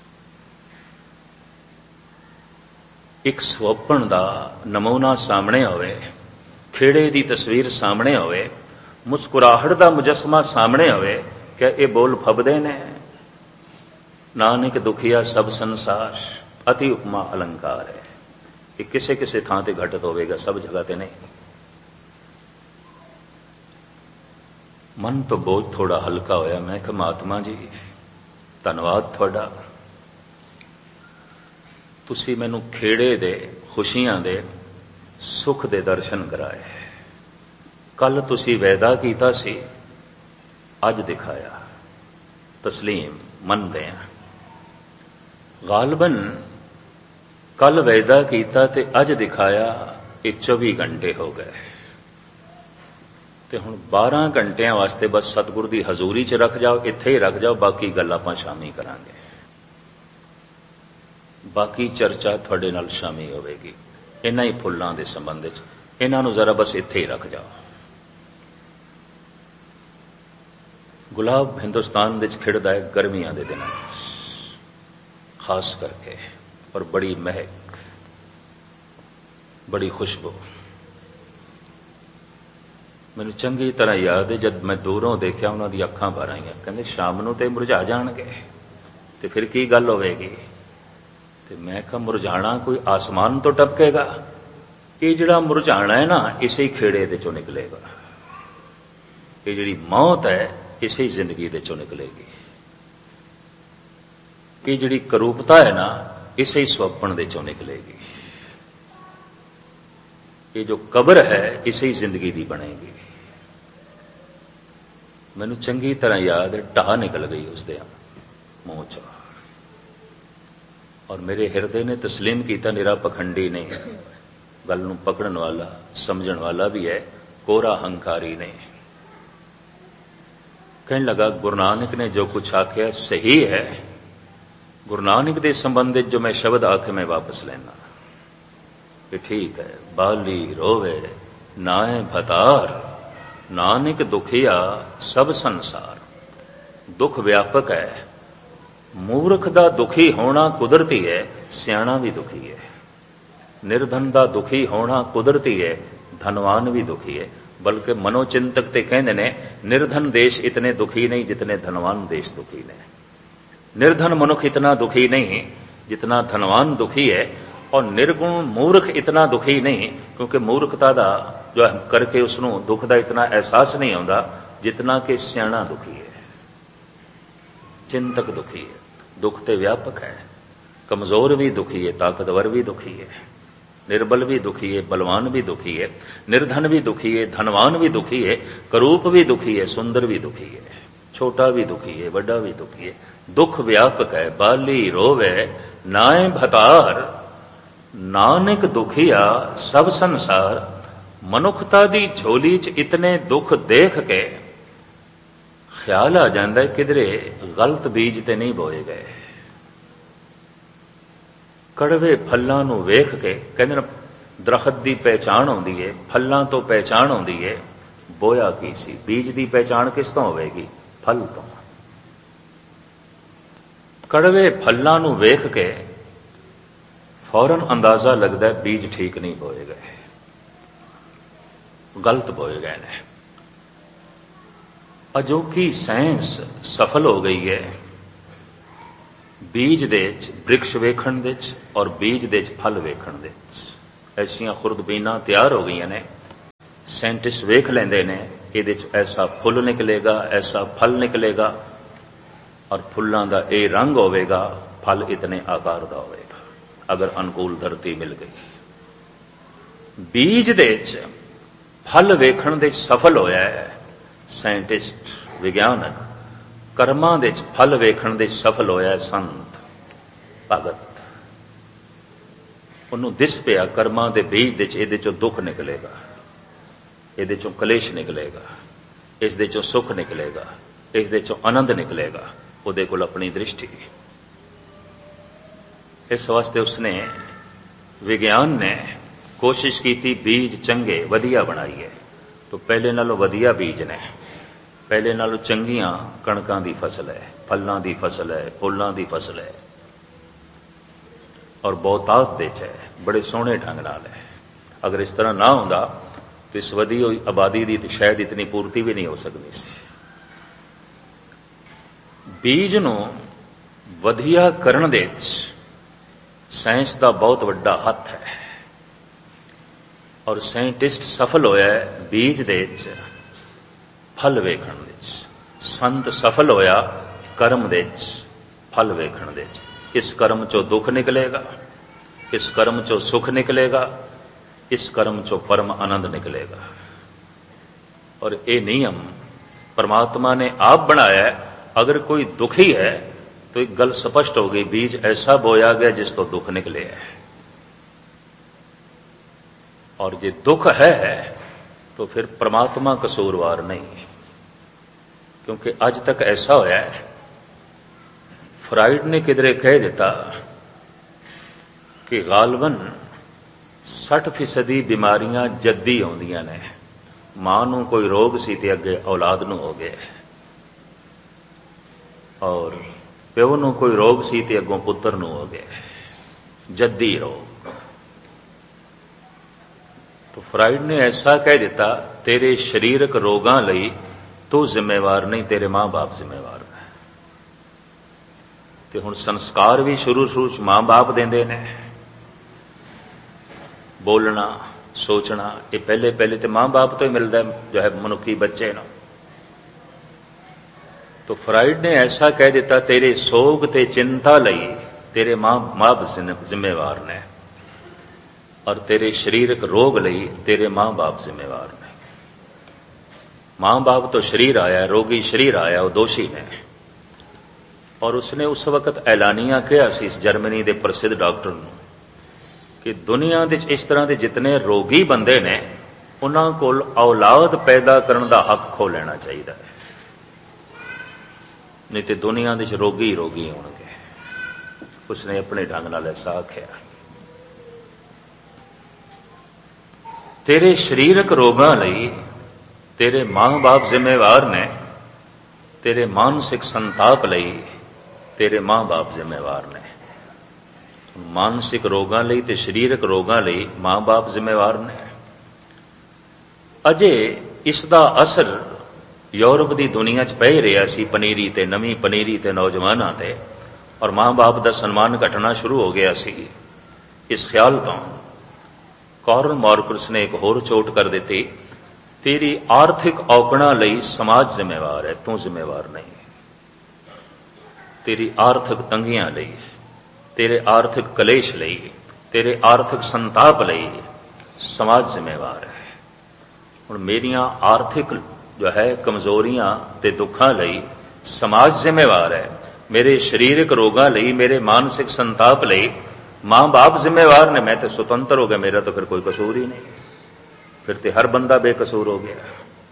ਇੱਕ ਸੁਪਨ ਦਾ ਨਮੂਨਾ ਸਾਹਮਣੇ ਹੋਵੇ, ਖੇੜੇ ਦੀ ਤਸਵੀਰ ਸਾਹਮਣੇ ਹੋਵੇ, ਮੁਸਕਰਾਹਟ ਦਾ ਮੁਜਸਮਾ ਸਾਹਮਣੇ ਹੋਵੇ, ਕਿ ਇਹ ਬੋਲ ਫੱਬਦੇ ਨੇ। ਨਾਨਕ ਦੁਖੀਆ ਸਭ ਸੰਸਾਰ, ਅਤੀ ਉਪਮਾ ਅਲੰਕਾਰ ਹੈ। ਇਹ ਕਿਸੇ ਕਿਸੇ ਥਾਂ ਤੇ ਘਟਤ ਹੋਵੇਗਾ, ਸਭ ਜਗ੍ਹਾ ਤੇ ਨਹੀਂ। ਮਨ ਤੋਂ ਬੋਝ ਥੋੜਾ ਹਲਕਾ ਹੋਇਆ। ਮੈਂ ਕਿਹਾ, ਮਹਾਤਮਾ ਜੀ, ਧੰਨਵਾਦ ਤੁਹਾਡਾ, ਤੁਸੀਂ ਮੈਨੂੰ ਖੇੜੇ ਦੇ, ਖੁਸ਼ੀਆਂ ਦੇ, ਸੁਖ ਦੇ ਦਰਸ਼ਨ ਕਰਾਏ। ਕੱਲ ਤੁਸੀਂ ਵਾਅਦਾ ਕੀਤਾ ਸੀ, ਅੱਜ ਦਿਖਾਇਆ। ਤਸਲੀਮ ਮੰਨਦੇ ਹਾਂ। ਗਾਲਬਨ ਕੱਲ ਵਾਅਦਾ ਕੀਤਾ ਤੇ ਅੱਜ ਦਿਖਾਇਆ, ਇਹ ਚੌਵੀ ਘੰਟੇ ਹੋ ਗਏ, ਤੇ ਹੁਣ ਬਾਰਾਂ ਘੰਟਿਆਂ ਵਾਸਤੇ ਬਸ ਸਤਿਗੁਰ ਦੀ ਹਜ਼ੂਰੀ 'ਚ ਰੱਖ ਜਾਓ, ਇੱਥੇ ਹੀ ਰੱਖ ਜਾਓ, ਬਾਕੀ ਗੱਲ ਆਪਾਂ ਸ਼ਾਮੀ ਕਰਾਂਗੇ। ਬਾਕੀ ਚਰਚਾ ਤੁਹਾਡੇ ਨਾਲ ਸ਼ਾਮੀ ਹੋਵੇਗੀ, ਇਹਨਾਂ ਹੀ ਫੁੱਲਾਂ ਦੇ ਸੰਬੰਧ ਵਿੱਚ। ਇਹਨਾਂ ਨੂੰ ਜ਼ਰਾ ਬਸ ਇੱਥੇ ਹੀ ਰੱਖ ਜਾਓ। ਗੁਲਾਬ ਹਿੰਦੁਸਤਾਨ ਵਿੱਚ ਖਿੜਦਾ ਹੈ ਗਰਮੀਆਂ ਦੇ ਦਿਨਾਂ ਵਿੱਚ ਖਾਸ ਕਰਕੇ, ਔਰ ਬੜੀ ਮਹਿਕ, ਬੜੀ ਖੁਸ਼ਬੂ। ਮੈਨੂੰ ਚੰਗੀ ਤਰ੍ਹਾਂ ਯਾਦ ਹੈ, ਜਦ ਮੈਂ ਦੂਰੋਂ ਦੇਖਿਆ, ਉਹਨਾਂ ਦੀ ਅੱਖਾਂ ਭਰ ਆਈਆਂ। ਕਹਿੰਦੇ, ਸ਼ਾਮ ਨੂੰ ਤੇ ਮੁਰਝਾ ਜਾਣਗੇ, ਤੇ ਫਿਰ ਕੀ ਗੱਲ ਹੋਵੇਗੀ? ਤੇ ਮੈਂ ਕਿਹਾ, ਮੁਰਝਾਣਾ ਕੋਈ ਆਸਮਾਨ ਤੋਂ ਟਪਕੇਗਾ? ਇਹ ਜਿਹੜਾ ਮੁਰਝਾਣਾ ਹੈ ਨਾ, ਇਸੇ ਹੀ ਖੇੜੇ ਦੇ ਚੋਂ ਨਿਕਲੇਗਾ। ਇਹ ਜਿਹੜੀ ਮੌਤ ਹੈ, ਇਸੇ ਹੀ ਜ਼ਿੰਦਗੀ ਦੇ ਚੋਂ ਨਿਕਲੇਗੀ। ਇਹ ਜਿਹੜੀ ਕਰੂਪਤਾ ਹੈ ਨਾ, ਇਸੇ ਹੀ ਸੁਪਨ ਦੇ ਚੋਂ ਨਿਕਲੇਗੀ। ਇਹ ਜੋ ਕਬਰ ਹੈ, ਇਸੇ ਹੀ ਜ਼ਿੰਦਗੀ ਦੀ ਬਣੇਗੀ। ਮੈਨੂੰ ਚੰਗੀ ਤਰ੍ਹਾਂ ਯਾਦ ਹੈ, ਢਾਹ ਨਿਕਲ ਗਈ ਉਸਦੇ ਮੂੰਹ ਚੋਂ, ਔਰ ਮੇਰੇ ਹਿਰਦੇ ਨੇ ਤਸਲੀਮ ਕੀਤਾ, ਨਿਰਾ ਪਖੰਡੀ ਨਹੀਂ, गल नूं पकड़न वाला समझण वाला भी है, कोरा हंकारी नहीं। कहने लगा गुरु नानक ने जो कुछ आख्या सही है, गुरु नानक के संबंधित जो मैं शब्द आखे मैं वापस लेना कि ठीक है। बाली रोवे नाए भतार, नानक दुखिया सब संसार। दुख व्यापक है, मूर्ख दा दुखी होना कुदरती है, सियाणा भी दुखी है। निर्धन दा दुखी होना कुदरती है, धनवान भी दुखी है। बल्कि मनोचिंतक ते कहते ने निर्धन देश इतने दुखी नहीं जितने धनवान देश दुखी ने। निर्धन मनुख इतना दुखी नहीं जितना धनवान दुखी है, और निर्गुण मूर्ख इतना दुखी नहीं, क्योंकि मूर्खता दा जो करके उसनों दुख का इतना एहसास नहीं आता जितना कि सियाणा दुखी है, चिंतक दुखी है। दुख ते व्यापक है, कमजोर भी दुखी है, ताकतवर भी दुखी है, निर्बल भी दुखी है, बलवान भी दुखी है, निर्धन भी दुखी है, धनवान भी दुखी है, करूप भी दुखी है, सुंदर भी दुखी है, छोटा भी दुखी है, बड़ा भी दुखी है। दुख व्यापक है। बाली रोवे नाए भतार, नानक दुखिया सब संसार। मनुखता दी झोली च इतने दुख देख के ख्याल आ जाता है किधरे गलत बीज ते नहीं बोए गए। कड़वे फलों नूं वेख के कहते दरखत की पहचान आउंदी है, फलों तो पहचान आउंदी है, बोया की सी। बीज की पहचान किस तो होवेगी? फल तो। कड़वे फलों नूं वेख के फौरन अंदाजा लगता है बीज ठीक नहीं बोए गए, गलत बोए गए ने। अजोकी साइंस सफल हो गई है बीज दे वृक्ष वेखण दे और बीज दे फल वेखण दे। ऐसियां खुर्दबीना तैयार हो गई ने। साइंटिस्ट वेख लेंदे ने इहदे च ऐसा फुल निकलेगा, ऐसा फल निकलेगा, और फुल्लां दा ये रंग होवेगा, फल इतने आकार दा होवेगा अगर अनुकूल धरती मिल गई। बीज दे च फल वेखण दे सफल होया है साइंटिस्ट विज्ञानक। कर्मां दे च फल वेखण दे सफल होया है संत भगत। उन्होंने दिस पिया कर्मां दे बीज दे च इहदे चों दुख निकलेगा, इहदे चों कलेश निकलेगा, इस दे चों सुख निकलेगा, इस दे चों आनंद निकलेगा। उहदे कोल अपनी दृष्टि। इस वास्ते उसने विज्ञान ने कोशिश की थी बीज चंगे वधिया बनाई है। तो पहले नालों वधिया बीज ने, पहले नालों चंगियां कणकां दी फसल है, फलों की फसल है, फुलों की फसल है, और बहुतात दे च है, बड़े सोहने ढंग नाल है। अगर इस तरह ना होंदा तो इस वधी हुई आबादी की शायद इतनी पूर्ति भी नहीं हो सकती सी। बीज नूं वधिया करन दे साइंस का बहुत वड्डा हथ है, और साइंटिस्ट सफल होया है बीज दे फल वेखण दे। संत सफल होया कर्म दे फल वेखण दे। इस कर्म चो दुख निकलेगा, इस कर्म चो सुख निकलेगा, इस कर्म चो परम आनंद निकलेगा। और ये नियम परमात्मा ने आप बनाया है। अगर कोई दुखी है तो एक गल स्पष्ट हो गई, बीज ऐसा बोया गया जिस तो दुख निकले है। और जे दुख है तो फिर परमात्मा कसूरवार नहीं, क्योंकि आज तक ऐसा होया है। फ्राइड ने किधरे कह दिता कि गालबन साठ फीसदी बीमारियां जद्दी आउंदियां ने। मां नूं कोई रोग सी ते अगे औलाद नूं हो गया, और प्यो नूं कोई रोग सी ते अगों पुत्र नूं हो गया, जद्दी रोग। तो फ्राइड ने ऐसा कह दिता, तेरे शरीरक रोगां लई तू जिम्मेवार नहीं, तेरे मां बाप जिम्मेवार है। ते हुण संस्कार भी शुरू शुरू च मां बाप देंदे ने। बोलना सोचना ये पहले पहले तो मां बाप तो ही मिलता है, जो है मनुखी बच्चे ना। तो फ्राइड ने ऐसा कह दिता, तेरे सोग ते चिंता लई तेरे मां बाप जिम्मेवार ने, और तेरे शरीरक रोग लई तेरे मां बाप जिम्मेवार ने। मां बाप तो शरीर आया, रोगी शरीर आया, वो दोषी ने। और उसने उस वक्त ऐलानिया कहा सी इस जर्मनी के प्रसिद्ध डॉक्टर नूं कि दुनिया दे इस तरह के जितने रोगी बंदे ने उन्हां कोल औलाद पैदा करने का हक खो लेना चाहिए, नहीं तो दुनिया दे रोगी रोगी होणगे। उसने अपने ढंग नाल ऐसा आख्या। तेरे शरीरक रोगां लई तेरे मां बाप जिम्मेवार ने, तेरे मानसिक संताप लई तेरे मां बाप जिम्मेवार ने। मानसिक रोगां लई ते शरीरक रोगां लई मां बाप जिम्मेवार ने। अजे इसका असर यूरोप की दुनिया च पै रहा सी, पनीरी ते नवी पनीरी ते नौजवानों ते, और मां बाप का सन्मान घटना शुरू हो गया सी। इस ख्याल तो कार्ल मार्क्स ने एक होर चोट कर दी, तेरी आर्थिक औकड़ा लई समाज जिम्मेवार है, तू जिम्मेवार नहीं। तेरी आर्थिक तंगियां लई, तेरे आर्थिक कलेश लई, तेरे आर्थिक संताप लई समाज जिम्मेवार है। हुण मेरियां आर्थिक जो है कमजोरियां ते दुखां लई समाज जिम्मेवार है, मेरे शरीरक रोगां लई, मेरे मानसिक संताप लई मां बाप जिम्मेवार ने। मैं तो स्वतंत्र हो गया, मेरा तो फिर कोई कसूर ही नहीं, फिर तो हर बंदा बेकसूर हो गया,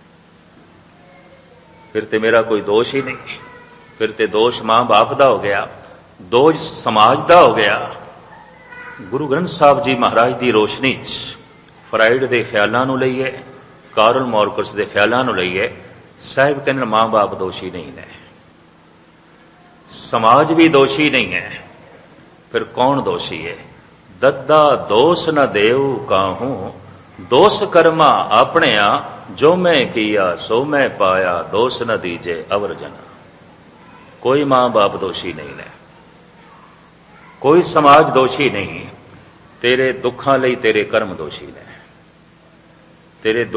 फिर तो मेरा कोई दोष ही नहीं, फिर तो दोष मां बाप दा हो गया, दोष समाज दा हो गया। गुरु ग्रंथ साहब जी महाराज की रोशनी च फ्राइड के ख्यालों नूं लईए, कार्ल मार्क्स के ख्यालों नूं लईए, साहिब कहने मां बाप दोषी नहीं है, समाज भी दोषी नहीं है, फिर कौन दोषी है? दद्दा दोष न देव काहूं, दोष कर्मा अपने आ, जो मैं किया सो मैं पाया, दोष न दीजे अवर जना। कोई मां बाप दोषी नहीं है, कोई समाज दोषी नहीं, तेरे दुखां लई तेरे कर्म दोषी ने। तेरे